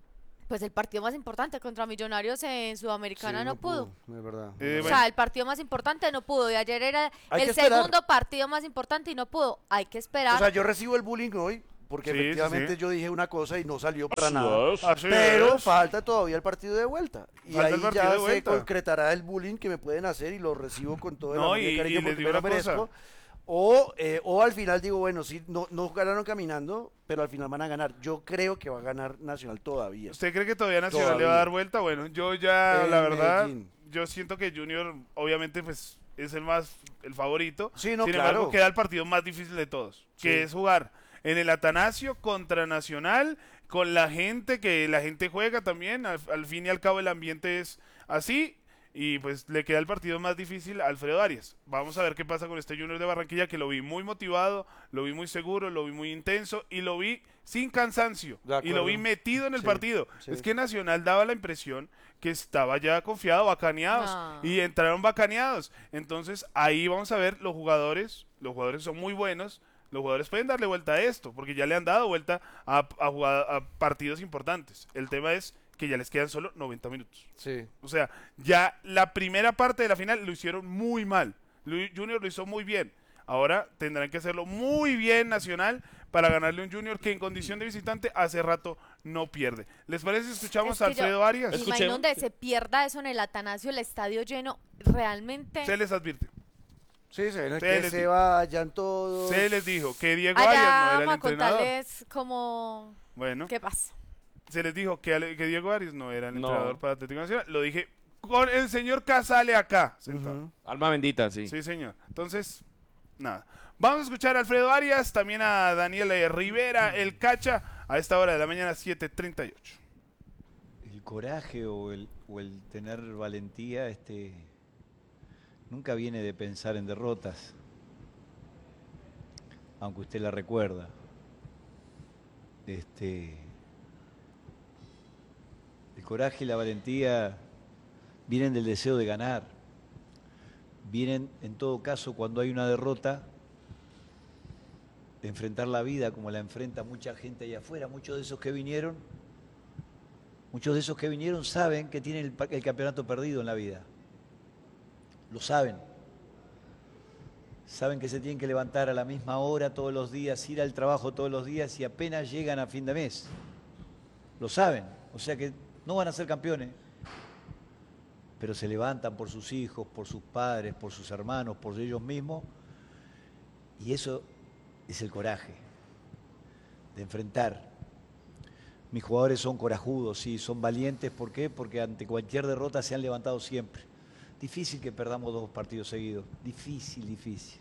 Pues el partido más importante contra Millonarios en Sudamericana Sí, no, pudo. Es verdad. Eh, O bueno. sea, el partido más importante no pudo. Y ayer era Hay el que esperar. segundo partido más importante y no pudo. Hay que esperar. O sea, yo recibo el bullying hoy porque Sí, sí, efectivamente sí. yo dije una cosa y no salió para Así nada. es. Así Pero es. falta todavía el partido de vuelta. Y Falta el ahí partido ya de se vuelta. concretará el bullying que me pueden hacer y lo recibo con todo el No, amor y y- el cariño y les porque digo me lo una cosa. merezco. O, eh, o al final digo, bueno, sí, no, no ganaron caminando, pero al final van a ganar. Yo creo que va a ganar Nacional todavía. ¿Usted cree que todavía Nacional le va a Todavía. dar vuelta? Bueno, yo ya, En la verdad, Medellín. yo siento que Junior, obviamente, pues, es el más, el favorito. Sí, no, Sin claro. embargo, queda el partido más difícil de todos, Sí. que es jugar en el Atanasio contra Nacional, con la gente, que la gente juega también, al, al fin y al cabo el ambiente es así, y pues le queda el partido más difícil a Alfredo Arias. Vamos a ver qué pasa con este Junior de Barranquilla, que lo vi muy motivado, lo vi muy seguro, lo vi muy intenso, y lo vi sin cansancio, De y lo vi acuerdo. metido en el Sí, partido. sí. Es que Nacional daba la impresión que estaba ya confiado, bacaneados, No. y entraron bacaneados. Entonces ahí vamos a ver los jugadores, los jugadores son muy buenos, los jugadores pueden darle vuelta a esto, porque ya le han dado vuelta a, a, jugada- a partidos importantes. El tema es que ya les quedan solo noventa minutos. Sí. O sea, ya la primera parte de la final lo hicieron muy mal. Lu- Junior lo hizo muy bien. Ahora tendrán que hacerlo muy bien Nacional para ganarle a un Junior que en condición de visitante hace rato no pierde. ¿Les parece si escuchamos Es a que yo- Alfredo Arias? Me Escuchemos. imagino donde se pierda eso en el Atanasio, el estadio lleno, realmente. Se les advierte. Sí, se ven Se que les se di- vayan todos. Se les dijo que Diego Allá Arias no era vamos el a entrenador. contarles cómo. Bueno, ¿Qué pasa? se les dijo que, Ale- que Diego Arias no era el No. entrenador para Atlético Nacional. Lo dije con el señor Casale acá. sentado. Ujú. Alma bendita, sí. Sí, señor. Entonces, nada. Vamos a escuchar a Alfredo Arias, también a Daniela Rivera, el Cacha, a esta hora de la mañana, siete treinta y ocho. El coraje o el, o el tener valentía este, nunca viene de pensar en derrotas, aunque usted la recuerda. Este, el coraje y la valentía vienen del deseo de ganar. Vienen, en todo caso, cuando hay una derrota, de enfrentar la vida como la enfrenta mucha gente allá afuera. Muchos de esos que vinieron, muchos de esos que vinieron saben que tienen el, pa- el campeonato perdido en la vida. Lo saben. Saben que se tienen que levantar a la misma hora todos los días, ir al trabajo todos los días y apenas llegan a fin de mes. Lo saben. O sea que no van a ser campeones, pero se levantan por sus hijos, por sus padres, por sus hermanos, por ellos mismos. Y eso es el coraje de enfrentar. Mis jugadores son corajudos, sí, son valientes. ¿Por qué? Porque ante cualquier derrota se han levantado siempre. Difícil que perdamos dos partidos seguidos. Difícil, difícil.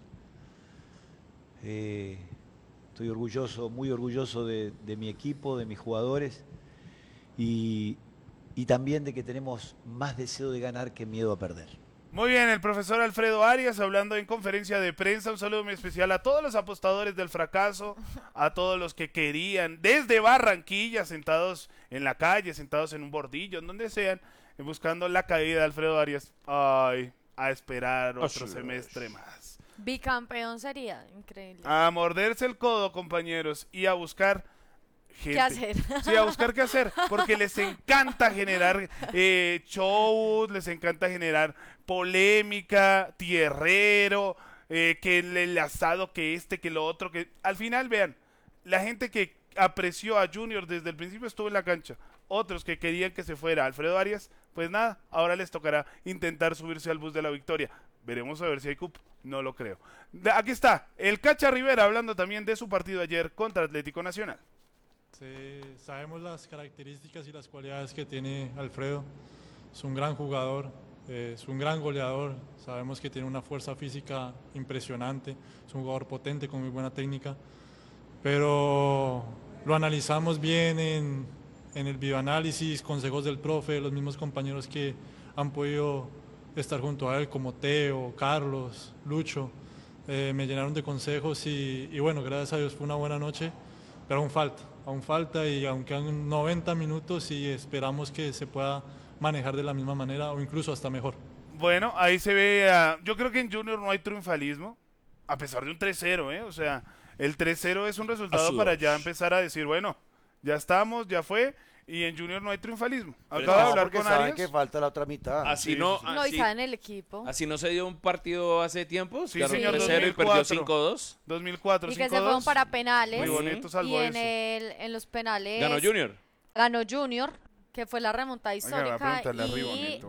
Eh, estoy orgulloso, muy orgulloso de, de mi equipo, de mis jugadores. Y, y también de que tenemos más deseo de ganar que miedo a perder. Muy bien, el profesor Alfredo Arias hablando en conferencia de prensa. Un saludo muy especial a todos los apostadores del fracaso, a todos los que querían, desde Barranquilla, sentados en la calle, sentados en un bordillo, en donde sean, buscando la caída de Alfredo Arias. Ay, a esperar otro Así semestre más. Bicampeón sería increíble. A morderse el codo, compañeros, y a buscar gente. ¿Qué hacer? Sí, a buscar qué hacer, porque les encanta generar eh, shows, les encanta generar polémica, tierrero, eh, que el, el asado, que este, que lo otro, que al final, vean, la gente que apreció a Junior desde el principio estuvo en la cancha, otros que querían que se fuera Alfredo Arias, pues nada, ahora les tocará intentar subirse al bus de la victoria. Veremos a ver si hay cupo. No lo creo. De- aquí está, el Cacha Rivera hablando también de su partido ayer contra Atlético Nacional. Sí, sabemos las características y las cualidades que tiene Alfredo. Es un gran jugador, eh, es un gran goleador. Sabemos que tiene una fuerza física impresionante. Es un jugador potente con muy buena técnica. Pero lo analizamos bien en, en el videoanálisis, consejos del profe, los mismos compañeros que han podido estar junto a él, como Teo, Carlos, Lucho. Eh, me llenaron de consejos y, y bueno, gracias a Dios fue una buena noche, pero aún falta, aún falta y aunque han noventa minutos y esperamos que se pueda manejar de la misma manera o incluso hasta mejor. Bueno, ahí se ve, uh, yo creo que en Junior no hay triunfalismo, a pesar de un tres cero, ¿eh? O sea, el tres cero es un resultado Así para es. ya empezar a decir, bueno, Ya estamos, ya fue. Y en Junior no hay triunfalismo. Pero Acabo de No, hablar porque con saben Arias. que falta la otra mitad. Así Sí, no, sí, No, y así, saben el equipo. así no se dio un partido hace tiempo. Sí, Ganó señor, tres cero y perdió dos mil cuatro. cinco dos. dos mil cuatro, Y que se cinco dos. fueron para penales. Muy bonito, salvo y en, eso. el, en los penales Ganó Junior. ganó Junior, que fue la remontada Oiga, voy a histórica. preguntarle a Y Ribonito.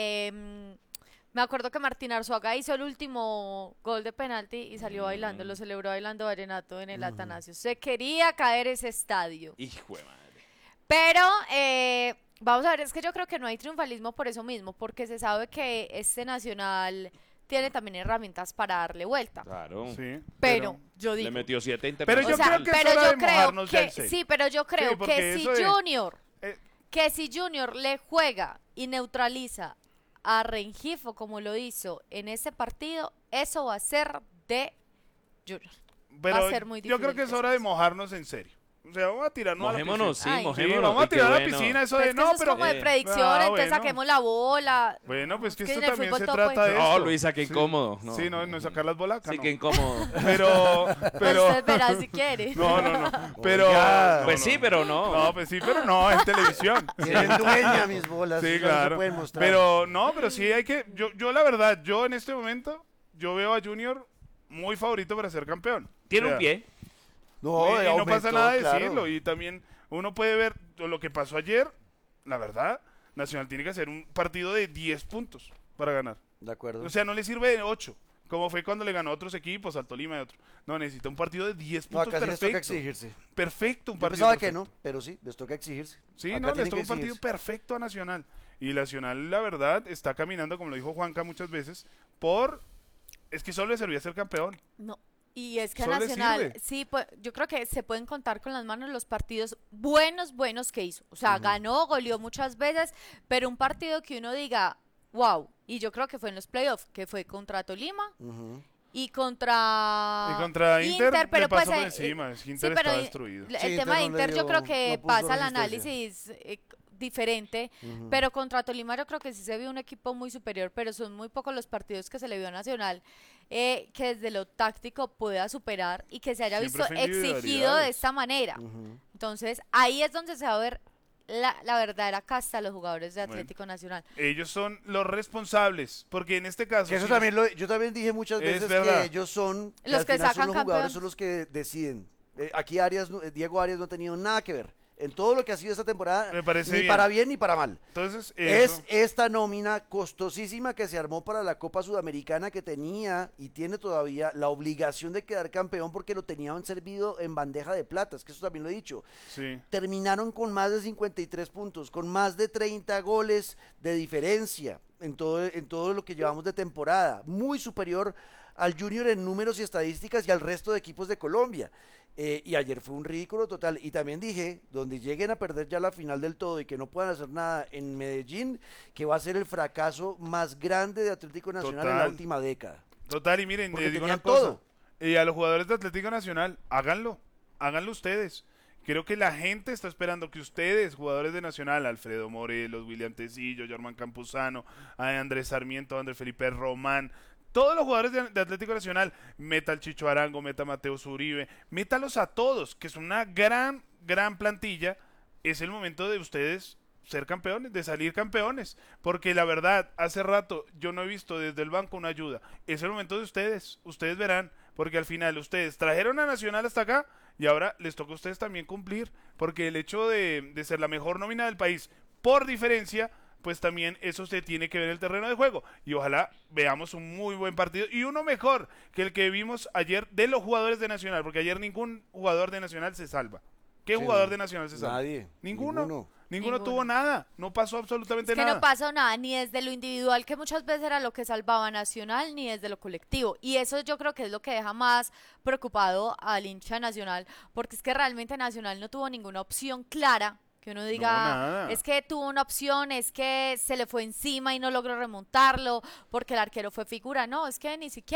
eh, me acuerdo que Martín Arzuaga hizo el último gol de penalti y salió bailando, lo celebró bailando vallenato en el Atanasio. Se quería caer ese estadio. Hijo de madre. Pero eh, vamos a ver, es que yo creo que no hay triunfalismo por eso mismo, porque se sabe que este Nacional tiene también herramientas para darle vuelta. Claro. Sí, Pero yo Le digo, metió siete Pero yo o sea, creo que es pero hora yo de creo mojarnos ya que en serio. sí, pero yo creo Sí, porque que si eso de- Junior, eh, que si Junior le juega y neutraliza a Rengifo como lo hizo en ese partido, eso va a ser de Junior. pero va a ser muy yo creo difícil que es que hora se de haga. mojarnos en serio. O sea, vamos a tirarnos Mojémonos, sí, a la piscina. Ay. Sí, mojémonos. vamos a y qué tirar a la bueno. piscina, eso Pues de es que no, eso es pero... como de Eh, predicción, ah, entonces bueno. saquemos la bola. Bueno, pues que Es que esto en el también fútbol se todo trata puede- de No, esto. Luisa, qué Sí. incómodo. No, Sí, no, no sacar las bolas. Sí, no. qué incómodo. Pero, Pues pero... usted verá si quiere. No, no, no. Pero... Oiga. no, Pues no. sí, pero no. No, pues sí, pero no, en televisión. Tienen dueña mis bolas. Sí, eso no se claro. pueden mostrar. Pero no, pero sí hay que. Yo, yo la verdad, yo en este momento, yo veo a Junior muy favorito para ser campeón. Tiene O sea, un pie. no, y, y no aumentó, pasa nada de claro. decirlo. Y también uno puede ver lo que pasó ayer. La verdad, Nacional tiene que hacer un partido de diez puntos para ganar. De acuerdo. O sea, no le sirve de ocho, como fue cuando le ganó a otros equipos, al Tolima y otros. No, necesita un partido de diez no, puntos acá sí les toca perfecto. exigirse. Perfecto, un Yo partido pensaba que perfecto. no, pero sí, les toca exigirse. Sí, Acá no, les tienen toca que un partido exigirse. perfecto a Nacional. Y Nacional, la verdad, está caminando, como lo dijo Juanca muchas veces, por... Es que solo le servía ser campeón. No. Y es que a Solo le Nacional, sirve. sí, pues, yo creo que se pueden contar con las manos los partidos buenos, buenos que hizo. O sea, ganó, goleó muchas veces, pero un partido que uno diga, wow, y yo creo que fue en los playoffs, que fue contra Tolima Ujú. y contra, Y contra Inter, le pero pasó pues, por eh, encima, es que sí, Inter pero estaba el- destruido. El Sí, Inter tema de no le Inter yo dio- creo que no puso pasa al resistencia. análisis eh, diferente, Ujú. pero contra Tolima yo creo que sí se vio un equipo muy superior, pero son muy pocos los partidos que se le vio a Nacional eh, que desde lo táctico pueda superar y que se haya Siempre visto fue exigido de individualidades. esta manera. Ujú. Entonces ahí es donde se va a ver la, la verdadera casta de los jugadores de Bueno. Atlético Nacional. Ellos son los responsables, porque en este caso... Que eso sí, también lo, yo también dije muchas Es veces verdad. que ellos son Los al que final son sacan los jugadores campeones. son los que deciden. Eh, aquí Arias, no- eh, Diego Arias no ha tenido nada que ver en todo lo que ha sido esta temporada, Me parece ni bien. para bien ni para mal. Entonces, Es eso. esta nómina costosísima que se armó para la Copa Sudamericana que tenía y tiene todavía la obligación de quedar campeón porque lo tenían servido en bandeja de plata, es que eso también lo he dicho. Sí. Terminaron con más de cincuenta y tres puntos, con más de treinta goles de diferencia en todo, en todo lo que llevamos de temporada, muy superior al Junior en números y estadísticas y al resto de equipos de Colombia. Eh, y ayer fue un ridículo total. Y también dije, donde lleguen a perder ya la final del todo y que no puedan hacer nada en Medellín, que va a ser el fracaso más grande de Atlético Nacional en la Total. última década. Total, y miren, Porque les digo tenían una cosa. todo. Y a los jugadores de Atlético Nacional, háganlo. Háganlo ustedes. Creo que la gente está esperando que ustedes, jugadores de Nacional, Alfredo Morelos, William Tecillo, Germán Campuzano, Andrés Sarmiento, Andrés Felipe Román, todos los jugadores de, de Atlético Nacional, meta al Chicho Arango, meta a Mateo Zuribe, métalos a todos, que es una gran, gran plantilla. Es el momento de ustedes ser campeones, de salir campeones, porque la verdad, hace rato yo no he visto desde el banco una ayuda. Es el momento de ustedes, ustedes verán, porque al final ustedes trajeron a Nacional hasta acá y ahora les toca a ustedes también cumplir, porque el hecho de, de ser la mejor nómina del país por diferencia, pues también eso se tiene que ver en el terreno de juego. Y ojalá veamos un muy buen partido y uno mejor que el que vimos ayer de los jugadores de Nacional, porque ayer ningún jugador de Nacional se salva. ¿Qué Sí, jugador no. de Nacional se salva? Nadie. Ninguno. Ninguno, Ninguno. tuvo nada. No pasó absolutamente Es que nada. no pasó nada, ni desde lo individual, que muchas veces era lo que salvaba a Nacional, ni desde lo colectivo. Y eso yo creo que es lo que deja más preocupado al hincha Nacional, porque es que realmente Nacional no tuvo ninguna opción clara, que uno diga, nada. es que tuvo una opción, es que se le fue encima y no logró remontarlo, porque el arquero fue figura. No, es que ni siquiera.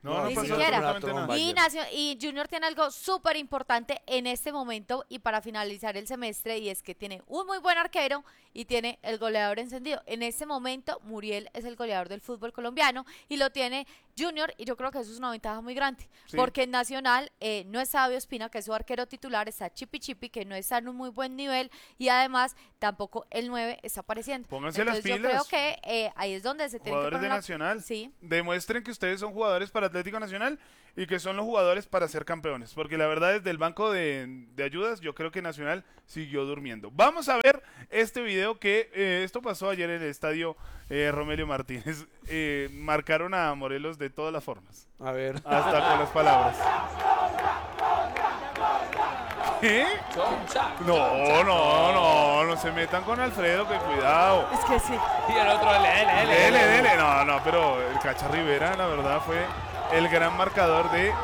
No, no ni pasó siquiera. absolutamente nada. Y, Nacio- y Junior tiene algo súper importante en este momento y para finalizar el semestre, y es que tiene un muy buen arquero y tiene el goleador encendido. En este momento, Muriel es el goleador del fútbol colombiano y lo tiene Junior, y yo creo que eso es una ventaja muy grande, Sí. porque en Nacional eh, no está Fabio Espina, que es su arquero titular, está Chipi Chipi, que no está en un muy buen nivel, y además tampoco el nueve está apareciendo. Pónganse las Entonces, pilas. yo creo que eh, ahí es donde se tiene que Jugadores poner de la- Nacional. Sí. Demuestren que ustedes son jugadores para Atlético Nacional y que son los jugadores para ser campeones. Porque la verdad, desde el banco de, de ayudas, yo creo que Nacional siguió durmiendo. Vamos a ver este video que eh, esto pasó ayer en el estadio eh, Romelio Martínez. Eh, marcaron a Morelos de todas las formas. A ver. Hasta con las palabras. ¿Qué? No, no, no, no se metan con Alfredo, que cuidado. Es que sí. Y el otro, dele, dele, Dele, dele. dele. No, no, pero el Cacha Rivera, la verdad, fue el gran marcador de... de-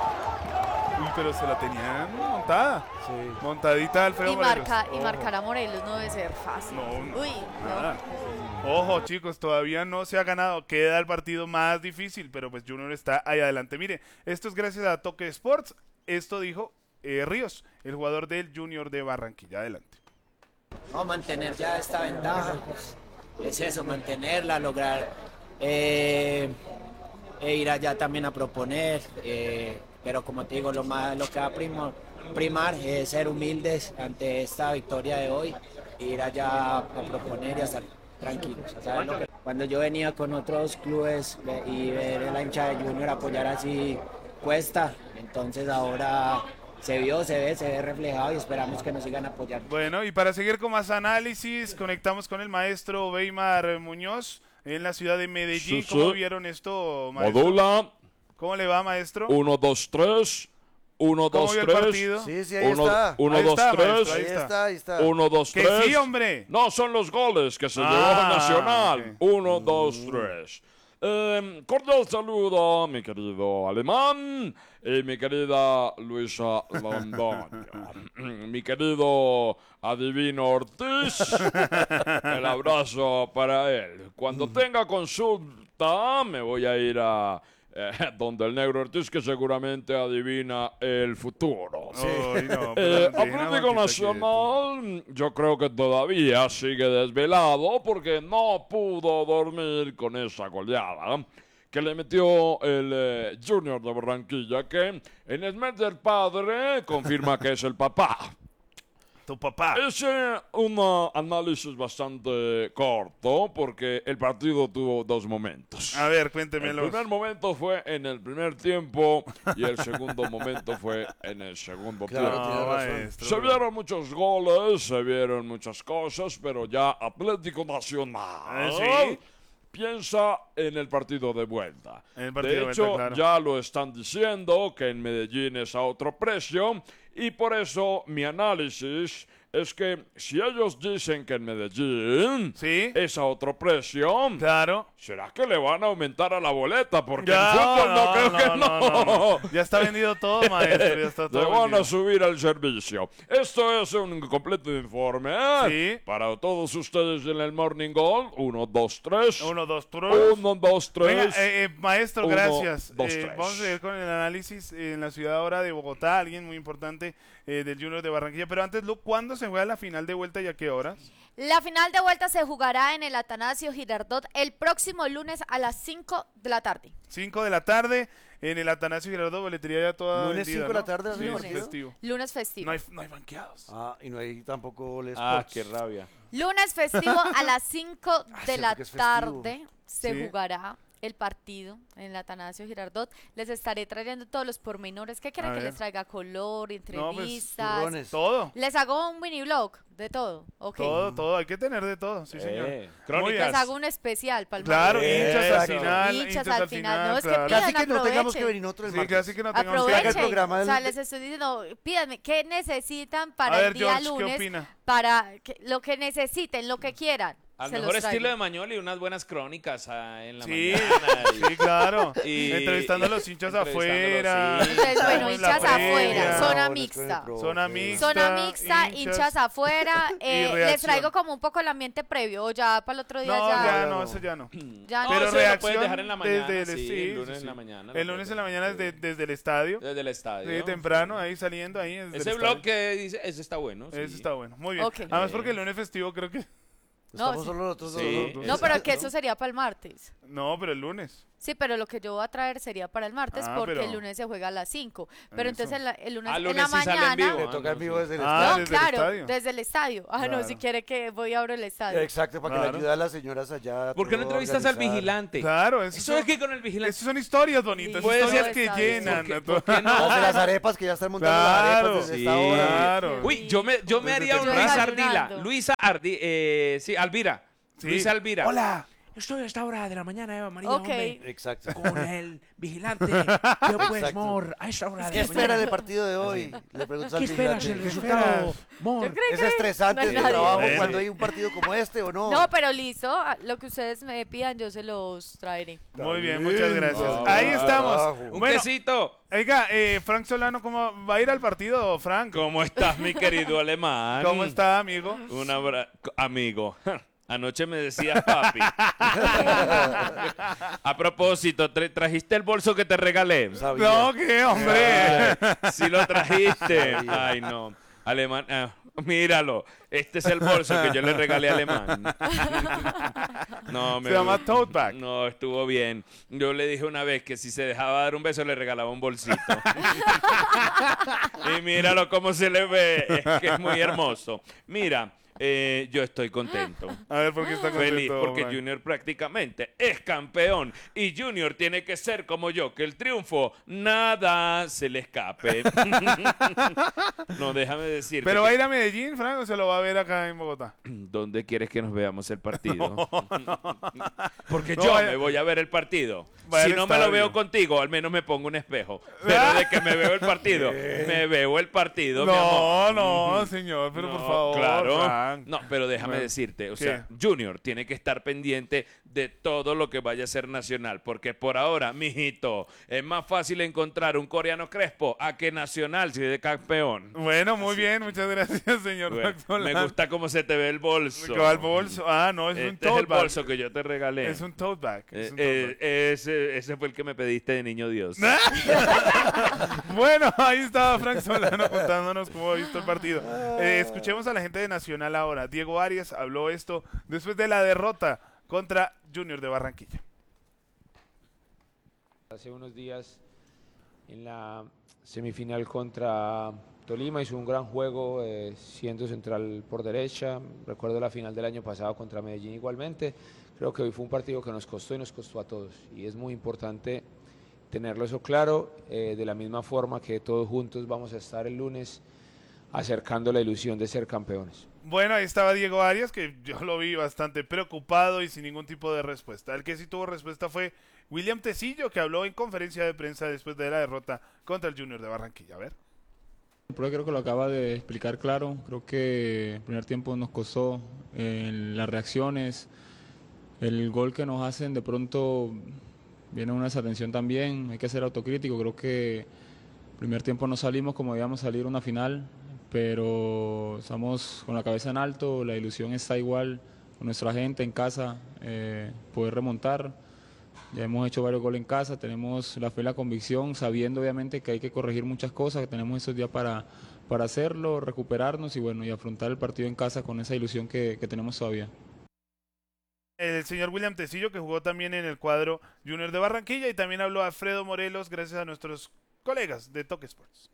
Uy, pero se la tenían montada. Sí. Montadita Alfredo Y, Morelos. marca, y Ojo. marcar a Morelos no debe ser fácil. No, no, Uy, nada. no. Ojo, chicos, todavía no se ha ganado. Queda el partido más difícil, pero pues Junior está ahí adelante. Mire, esto es gracias a Toque Sports. Esto dijo eh, Ríos, el jugador del Junior de Barranquilla. Adelante. Vamos a mantener ya esta ventaja, pues, es eso, mantenerla, lograr eh, e ir allá también a proponer, eh, pero como te digo, lo más lo que va a primo- primar es ser humildes ante esta victoria de hoy, ir allá a proponer y a estar tranquilos. ¿Sabes lo que- Cuando yo venía con otros clubes ve- y ver a la hincha de Junior apoyar así cuesta, entonces ahora se vio, se ve, se ve reflejado y esperamos que nos sigan apoyando. Bueno, y para seguir con más análisis, conectamos con el maestro Weimar Muñoz en la ciudad de Medellín. Sí, ¿Cómo sí. vieron esto, maestro? Modula. ¿Cómo le va, maestro? Uno, dos, tres. Uno, ¿Cómo dos, vio el tres. partido? Sí, sí, ahí Uno, está. uno, Ahí dos, está, tres. maestro, Ahí ahí está. está, ahí está. Uno, dos, Que tres. sí, hombre. No, son los goles que se Ah, llevó Nacional. ok. Uno, dos, tres. Eh, cordial saludo, mi querido Alemán y mi querida Luisa Londoño. Mi querido Adivino Ortiz, el abrazo para él. Cuando tenga consulta, me voy a ir a eh, donde el negro Ortiz, que seguramente adivina el futuro. Ay, no, Eh, pero dejen a Atlético Juanquita Nacional, yo creo que todavía sigue desvelado porque no pudo dormir con esa goleada que le metió el eh, Junior de Barranquilla, que en el mes del padre confirma que es el papá. Tu papá. Es eh, un uh, análisis bastante corto porque el partido tuvo dos momentos. A ver, El cuéntemelo. primer momento fue en el primer tiempo y el segundo momento fue en el segundo Claro, tiempo. tiene No, razón. maestro. Se vieron muchos goles, se vieron muchas cosas, pero ya Atlético Nacional Ah, ¿sí? piensa en el partido de vuelta. En el partido de de hecho, vuelta, claro. ya lo están diciendo que en Medellín es a otro precio y por eso mi análisis es que si ellos dicen que en Medellín ¿Sí? es a otro precio, Claro. ¿será que le van a aumentar a la boleta? Porque Ya, en fútbol no, creo que no. no, no. Ya está vendido todo, maestro. Ya está todo Le van vendido. a subir el servicio. Esto es un completo informe Sí. para todos ustedes en el Morning Gold. Uno, dos, tres. Uno, dos, tres. Uno, dos, Venga, tres. eh, eh, maestro, Uno, gracias. dos, Eh, tres. vamos a seguir con el análisis en la ciudad ahora de Bogotá. Alguien muy importante eh, del Junior de Barranquilla. Pero antes, Lu, ¿cuándo se juega la final de vuelta y a qué horas? La final de vuelta se jugará en el Atanasio Girardot el próximo lunes a las cinco de la tarde. cinco de la tarde en el Atanasio Girardot, boletería ya toda Lunes vendida, cinco de la ¿no? tarde, Sí, ¿no? es festivo. Lunes festivo. No hay, no hay banqueados. Ah, y no hay tampoco les Ah, qué rabia. Lunes festivo a las cinco de cierto la que es festivo. tarde se Sí. jugará el partido en el Atanasio Girardot. Les estaré trayendo todos los pormenores. ¿Qué quieren A que ver. les traiga? Color, No, pues, entrevistas. turrones. Todo. Les hago un mini blog de todo. Ok. Todo, todo. Hay que tener de todo. Sí, señor. Eh, Muy crónicas. bien. Les hago un especial para el Claro, martes. hinchas al Eso. final. Hinchas al final. No, es que claro. pidan, Casi que no tengamos aprovechen. que venir nosotros el Sí, martes. casi que no tengamos que hacer el Aprovechen. programa O sea, del- les estoy diciendo, pídanme, ¿qué necesitan para A ver, el día George, ¿qué lunes? opina? Para que- lo que necesiten, lo que quieran. Al Se mejor los estilo traigo. de Mañoli, unas buenas crónicas ah, en la Sí, mañana. y- sí, claro. y- Entrevistando a los hinchas entrevistándolos, afuera. sí. Entonces, bueno, en la hinchas afuera, previa. zona bueno, mixta. es que Zona mixta. Zona mixta, hinchas, afuera. Eh, les reacción. traigo como un poco el ambiente previo, o ya para el otro día No, ya. ya no, eso ya no. ya No, Pero eso lo reacción puedes dejar en la mañana, desde el, sí, sí, el lunes sí, en la sí. mañana lo El lunes puedes en la dejar. mañana desde, desde el estadio. Desde el estadio. Sí, temprano, ahí saliendo ahí. desde el Ese estadio. blog que dice, ese está bueno. sí. Ese está bueno, muy bien. Ok. Además porque el lunes festivo creo que... No, Estamos sí. solo nosotros dos. Sí. ¿no? No, pero que eso sería para el martes. No, pero el lunes. Sí, pero lo que yo voy a traer sería para el martes Ah, porque pero- el lunes se juega a las cinco. Pero Eso. entonces el, el lunes, Ah, en lunes la sí sale en mañana. vivo. Le Ah, toca no, en vivo sí. desde el Ah, No, estadio. desde el claro, estadio. desde el estadio. Ah, no, Claro. si quiere que voy y abro el estadio. Exacto, para que Claro. le ayude a las señoras allá. ¿Por qué no todo entrevistas al organizar. vigilante? Claro, eso, Eso son, es que con el vigilante. eso son historias bonitas, Sí, historias puede que ser, llenan. ¿Por qué- a por todo- qué no? Las de las arepas que ya están montando Claro, las arepas desde sí, esta hora. claro. Uy, yo me, yo me Desde haría un temprano. Luisa Ardila. Desayunando. Luisa Ardi, eh, sí, Alvira. Sí. Luisa Alvira. Hola. Estoy a esta hora de la mañana, Eva María, Ok. hombre, Exacto. con el vigilante. Yo pues, Exacto. Mor, a esta hora ¿Qué de la espera mañana. del partido de hoy? Le preguntas al ¿Qué esperas vigilante. el resultado, Mor? Yo creo ¿Es que estresante no el hay nadie. trabajo Bueno. cuando hay un partido como este o no? No, pero listo, ah, lo que ustedes me pidan yo se los traeré. Muy bien, muchas gracias. Ah, Ahí estamos. carajo. Un Bueno, quesito. oiga, eh, Frank Solano, ¿cómo va a ir al partido, Frank? ¿Cómo estás, mi querido alemán? ¿Cómo está, amigo? Un abra- amigo. Anoche me decías papi. A propósito, tra- ¿trajiste el bolso que te regalé? Sabía. No, ¿qué, hombre? Si lo trajiste. Ay, no. Alemán, ah, míralo. Este es el bolso que yo le regalé a Alemán. No, me Se llama tote bag. No, estuvo bien. Yo le dije una vez que si se dejaba dar un beso le regalaba un bolsito. Y míralo cómo se le ve. Es que es muy hermoso. Mira. Eh, yo estoy contento. A ver, ¿por qué está contento, Feliz porque Frank? Junior prácticamente es campeón y Junior tiene que ser como yo, que el triunfo nada se le escape. No, déjame decirte. ¿Pero va a que- ir a Medellín, Frank, o se lo va a ver acá en Bogotá? ¿Dónde quieres que nos veamos el partido? Porque No, yo vaya- me voy a ver el partido. Vaya Si al no me lo estadio. veo contigo, al menos me pongo un espejo. Pero de que me veo el partido, me veo el partido, mi amor. No, no, señor, pero por No, favor, claro. Frank. No, pero déjame Bueno, decirte, o ¿qué? sea, Junior tiene que estar pendiente de todo lo que vaya a ser nacional, porque por ahora, mijito, es más fácil encontrar un coreano Crespo a que Nacional si es de campeón. Bueno, muy bien, muchas gracias, señor Bueno, Frank Solano. me gusta cómo se te ve el bolso. ¿Qué va el bolso? Ah, no, es un Este es tote el bag. bolso que yo te regalé. Es un tote bag. es Eh, un tote eh, ese, ese fue el que me pediste de niño Dios. Bueno, ahí estaba Frank Solano contándonos cómo ha visto el partido. Eh, escuchemos a la gente de Nacional ahora. Diego Arias habló esto después de la derrota contra Junior de Barranquilla. Hace unos días en la semifinal contra Tolima hizo un gran juego eh, siendo central por derecha. Recuerdo la final del año pasado contra Medellín igualmente. Creo que hoy fue un partido que nos costó y nos costó a todos. Y es muy importante tenerlo eso claro, eh, de la misma forma que todos juntos vamos a estar el lunes acercando la ilusión de ser campeones. Bueno, ahí estaba Diego Arias, que yo lo vi bastante preocupado y sin ningún tipo de respuesta. El que sí tuvo respuesta fue William Tecillo, que habló en conferencia de prensa después de la derrota contra el Junior de Barranquilla. A ver. El profe creo que lo acaba de explicar claro. Creo que el primer tiempo nos costó eh, las reacciones, el gol que nos hacen de pronto viene una desatención también. Hay que ser autocrítico. Creo que el primer tiempo no salimos como debíamos salir una final, pero estamos con la cabeza en alto. La ilusión está igual con nuestra gente en casa, eh, poder remontar. Ya hemos hecho varios goles en casa, tenemos la fe y la convicción, sabiendo obviamente que hay que corregir muchas cosas, que tenemos esos días para, para hacerlo, recuperarnos y bueno, y afrontar el partido en casa con esa ilusión que, que tenemos todavía. El señor William Tecillo, que jugó también en el cuadro Junior de Barranquilla, y también habló Alfredo Morelos, gracias a nuestros colegas de Toque Sports.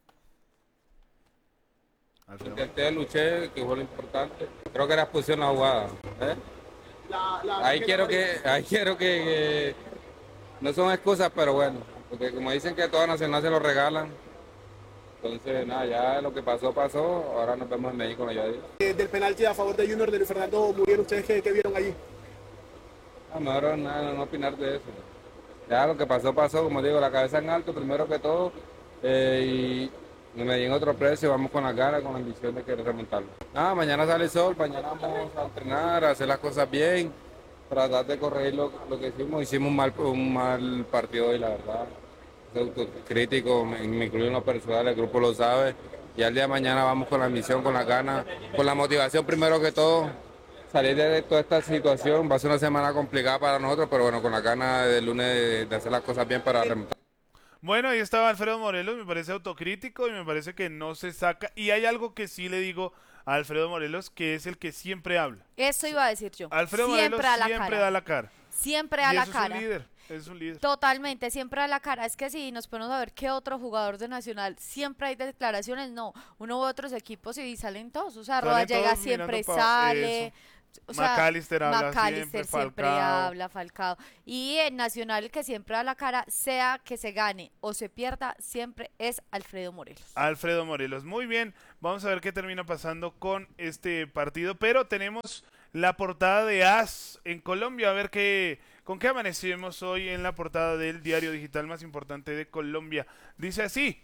Alfredo. Intenté, luché, que fue lo importante. Creo que era expulsión la jugada. ¿eh? La, la, Ahí quiero que, ahí quiero que, que no son excusas, pero bueno, porque como dicen que toda Nacional se lo regalan, entonces nada, ya lo que pasó, pasó, ahora nos vemos en México, ya digo. eh, del penalti a favor de Junior de Luis Fernando Muriel, ¿ustedes qué, qué vieron allí? No, mejor nada, no opinar de eso. Ya lo que pasó, pasó, como digo, la cabeza en alto, primero que todo, eh, y En Medellín otro precio, vamos con la cara, con la ambición de querer remontarlo. Nada, mañana sale el sol, mañana vamos a entrenar, a hacer las cosas bien, tratar de corregir lo, lo que hicimos. Hicimos un mal, un mal partido hoy, la verdad. Soy autocrítico, me, me incluyo en lo personal, el grupo lo sabe. Y al día de mañana vamos con la ambición, con la gana, con la motivación primero que todo. Salir de toda esta situación va a ser una semana complicada para nosotros, pero bueno, con la gana del lunes de, de hacer las cosas bien para remontar. Bueno, ahí estaba Alfredo Morelos, me parece autocrítico y me parece que no se saca. Y hay algo que sí le digo a Alfredo Morelos, que es el que siempre habla. Eso iba a decir yo. Alfredo siempre Morelos a la siempre cara. da la cara. Siempre a y la eso cara. Es un líder, es un líder. Totalmente, siempre a la cara. Es que si nos ponemos a ver qué otro jugador de Nacional, siempre hay declaraciones, no, uno u otros equipos y salen todos. O sea, Salen Rodallega todos siempre mirando pa- sale. eso. O sea, McAllister habla McAllister siempre, siempre Falcao. habla, Falcao. Y en Nacional el que siempre da la cara, sea que se gane o se pierda, siempre es Alfredo Morelos. Alfredo Morelos. Muy bien, vamos a ver qué termina pasando con este partido, pero tenemos la portada de A S en Colombia, a ver qué, con qué amanecemos hoy en la portada del diario digital más importante de Colombia. Dice así.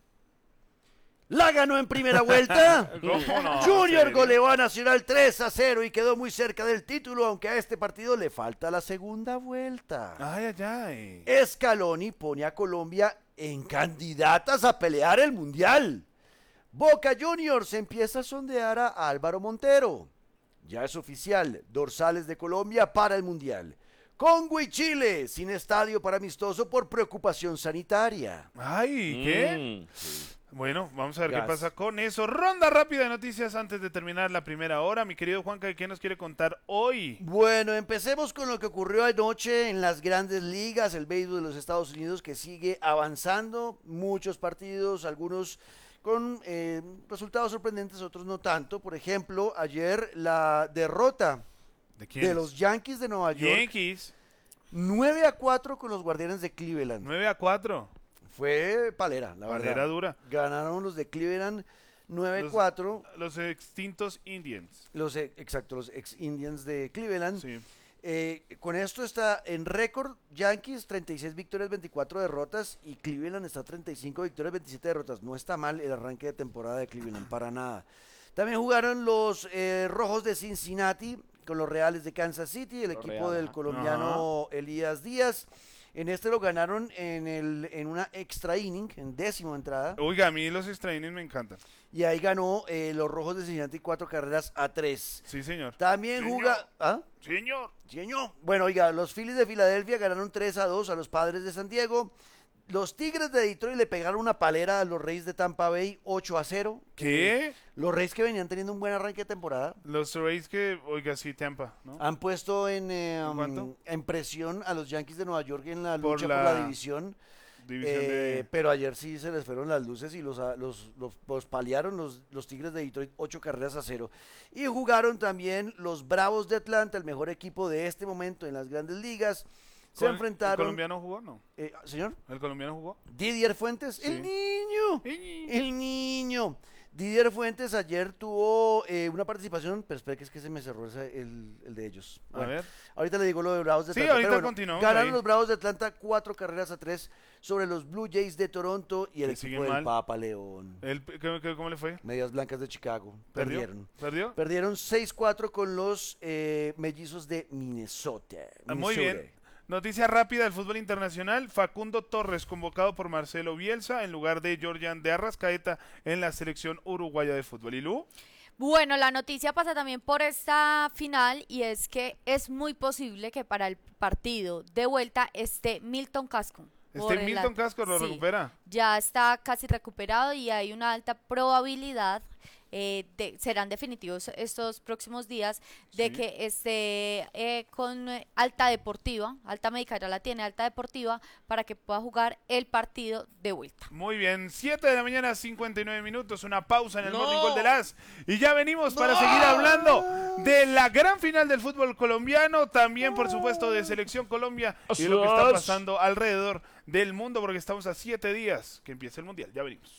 La ganó en primera vuelta. ¿Cómo no? Junior ¿Serio? goleó a Nacional tres a cero y quedó muy cerca del título, aunque a este partido le falta la segunda vuelta. Ay, ay, ay. Scaloni pone a Colombia en candidatas a pelear el Mundial. Boca Juniors empieza a sondear a Álvaro Montero. Ya es oficial, dorsales de Colombia para el Mundial. Congo y Chile, sin estadio para amistoso por preocupación sanitaria. Ay, ¿qué? Mm, Bueno, vamos a ver Gas. qué pasa con eso. Ronda rápida de noticias antes de terminar la primera hora. Mi querido Juanca, ¿qué nos quiere contar hoy? Bueno, empecemos con lo que ocurrió anoche en las grandes ligas, el béisbol de los Estados Unidos que sigue avanzando, muchos partidos, algunos con eh, resultados sorprendentes, otros no tanto. Por ejemplo, ayer la derrota ¿De de, quiénes? los Yankees de Nueva York, Yankees. nueve a cuatro con los Guardianes de Cleveland. nueve a cuatro. Fue palera, la verdad. Palera dura. Ganaron los de Cleveland nueve a cuatro. Los, los extintos Indians. Los, eh, exacto, los ex Indians de Cleveland. Sí. Eh, con esto está en récord Yankees, treinta y seis victorias, veinticuatro derrotas, y Cleveland está treinta y cinco victorias, veintisiete derrotas. No está mal el arranque de temporada de Cleveland, para nada. También jugaron los eh, Rojos de Cincinnati con los Reales de Kansas City, el Los equipo Reales, del ajá. colombiano Elías Díaz. En este lo ganaron en, el, en una extra inning, en décimo entrada. Oiga, a mí los extra innings me encantan. Y ahí ganó eh, los Rojos de Cincinnati cuatro carreras a tres. Sí, señor. También Señor. juga... ¿Ah? Señor. Señor. Bueno, oiga, los Phillies de Filadelfia ganaron tres a dos a los Padres de San Diego. Los Tigres de Detroit le pegaron una palera a los Reyes de Tampa Bay ocho a cero. ¿Qué? Eh, los Reyes que venían teniendo un buen arranque de temporada Los Rays que, oiga, sí, Tampa, ¿no? han puesto en, eh, ¿En um, cuánto? en presión a los Yankees de Nueva York en la Por lucha la por la división. División Eh, de... Pero ayer sí se les fueron las luces y los, a- los, los, los paliaron los, los Tigres de Detroit ocho carreras a cero. Y jugaron también los Bravos de Atlanta, el mejor equipo de este momento en las grandes ligas. Se ¿El enfrentaron... colombiano jugó? No. Eh, ¿Señor? ¿El colombiano jugó? Didier Fuentes, el niño, el niño. Didier Fuentes ayer tuvo eh, una participación, pero espera que es que se me cerró ese- el, el de ellos. A ver. Ahorita le digo lo de Bravos de Sí, Atlanta. ahorita pero bueno, continuamos ganaron ahí. los Bravos de Atlanta cuatro carreras a tres sobre los Blue Jays de Toronto y el Que equipo siguen del mal. Papa León. El, ¿qué- qué- ¿Cómo le fue? Medias Blancas de Chicago. ¿Perdió? Perdieron. ¿Perdió? Perdieron seis cuatro con los eh, mellizos de Minnesota. Ah, Muy Minnesota. bien. Noticia rápida del fútbol internacional. Facundo Torres convocado por Marcelo Bielsa en lugar de Georgian de Arrascaeta en la selección uruguaya de fútbol. ¿Y Lu? Bueno, la noticia pasa también por esta final y es que es muy posible que para el partido de vuelta esté Milton Casco. por Este el Milton la- Casco lo sí, recupera. Ya está casi recuperado y hay una alta probabilidad, eh, de, serán definitivos estos próximos días, de Sí. que esté eh, con eh, alta deportiva, alta médica ya la tiene, alta deportiva, para que pueda jugar el partido de vuelta. Muy bien, siete de la mañana, cincuenta y nueve minutos, una pausa en el No. Morning Call de las. Y ya venimos para seguir hablando de la gran final del fútbol colombiano, también por supuesto de Selección Colombia y lo que está Así es. pasando alrededor del mundo, porque estamos a siete días que empiece el Mundial. Ya venimos.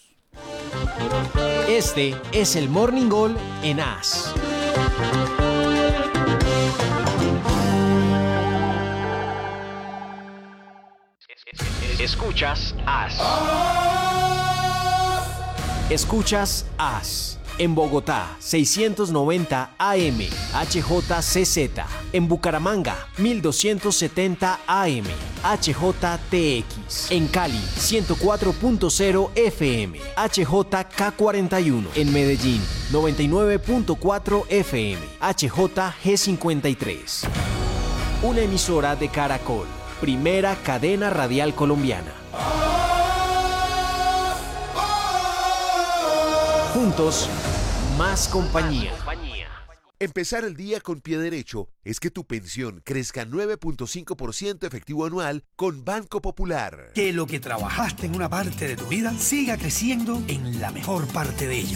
Este es el Morning Call en A S. Escuchas A S. Escuchas As. En Bogotá, seiscientos noventa A M, H J C Z. En Bucaramanga, mil doscientos setenta A M, H J T X. En Cali, ciento cuatro punto cero F M, H J K cuarenta y uno. En Medellín, noventa y nueve punto cuatro F M, H J G cincuenta y tres. Una emisora de Caracol, primera cadena radial colombiana. Juntos, más compañía. Empezar el día con pie derecho es que tu pensión crezca nueve punto cinco por ciento efectivo anual con Banco Popular. Que lo que trabajaste en una parte de tu vida siga creciendo en la mejor parte de ella.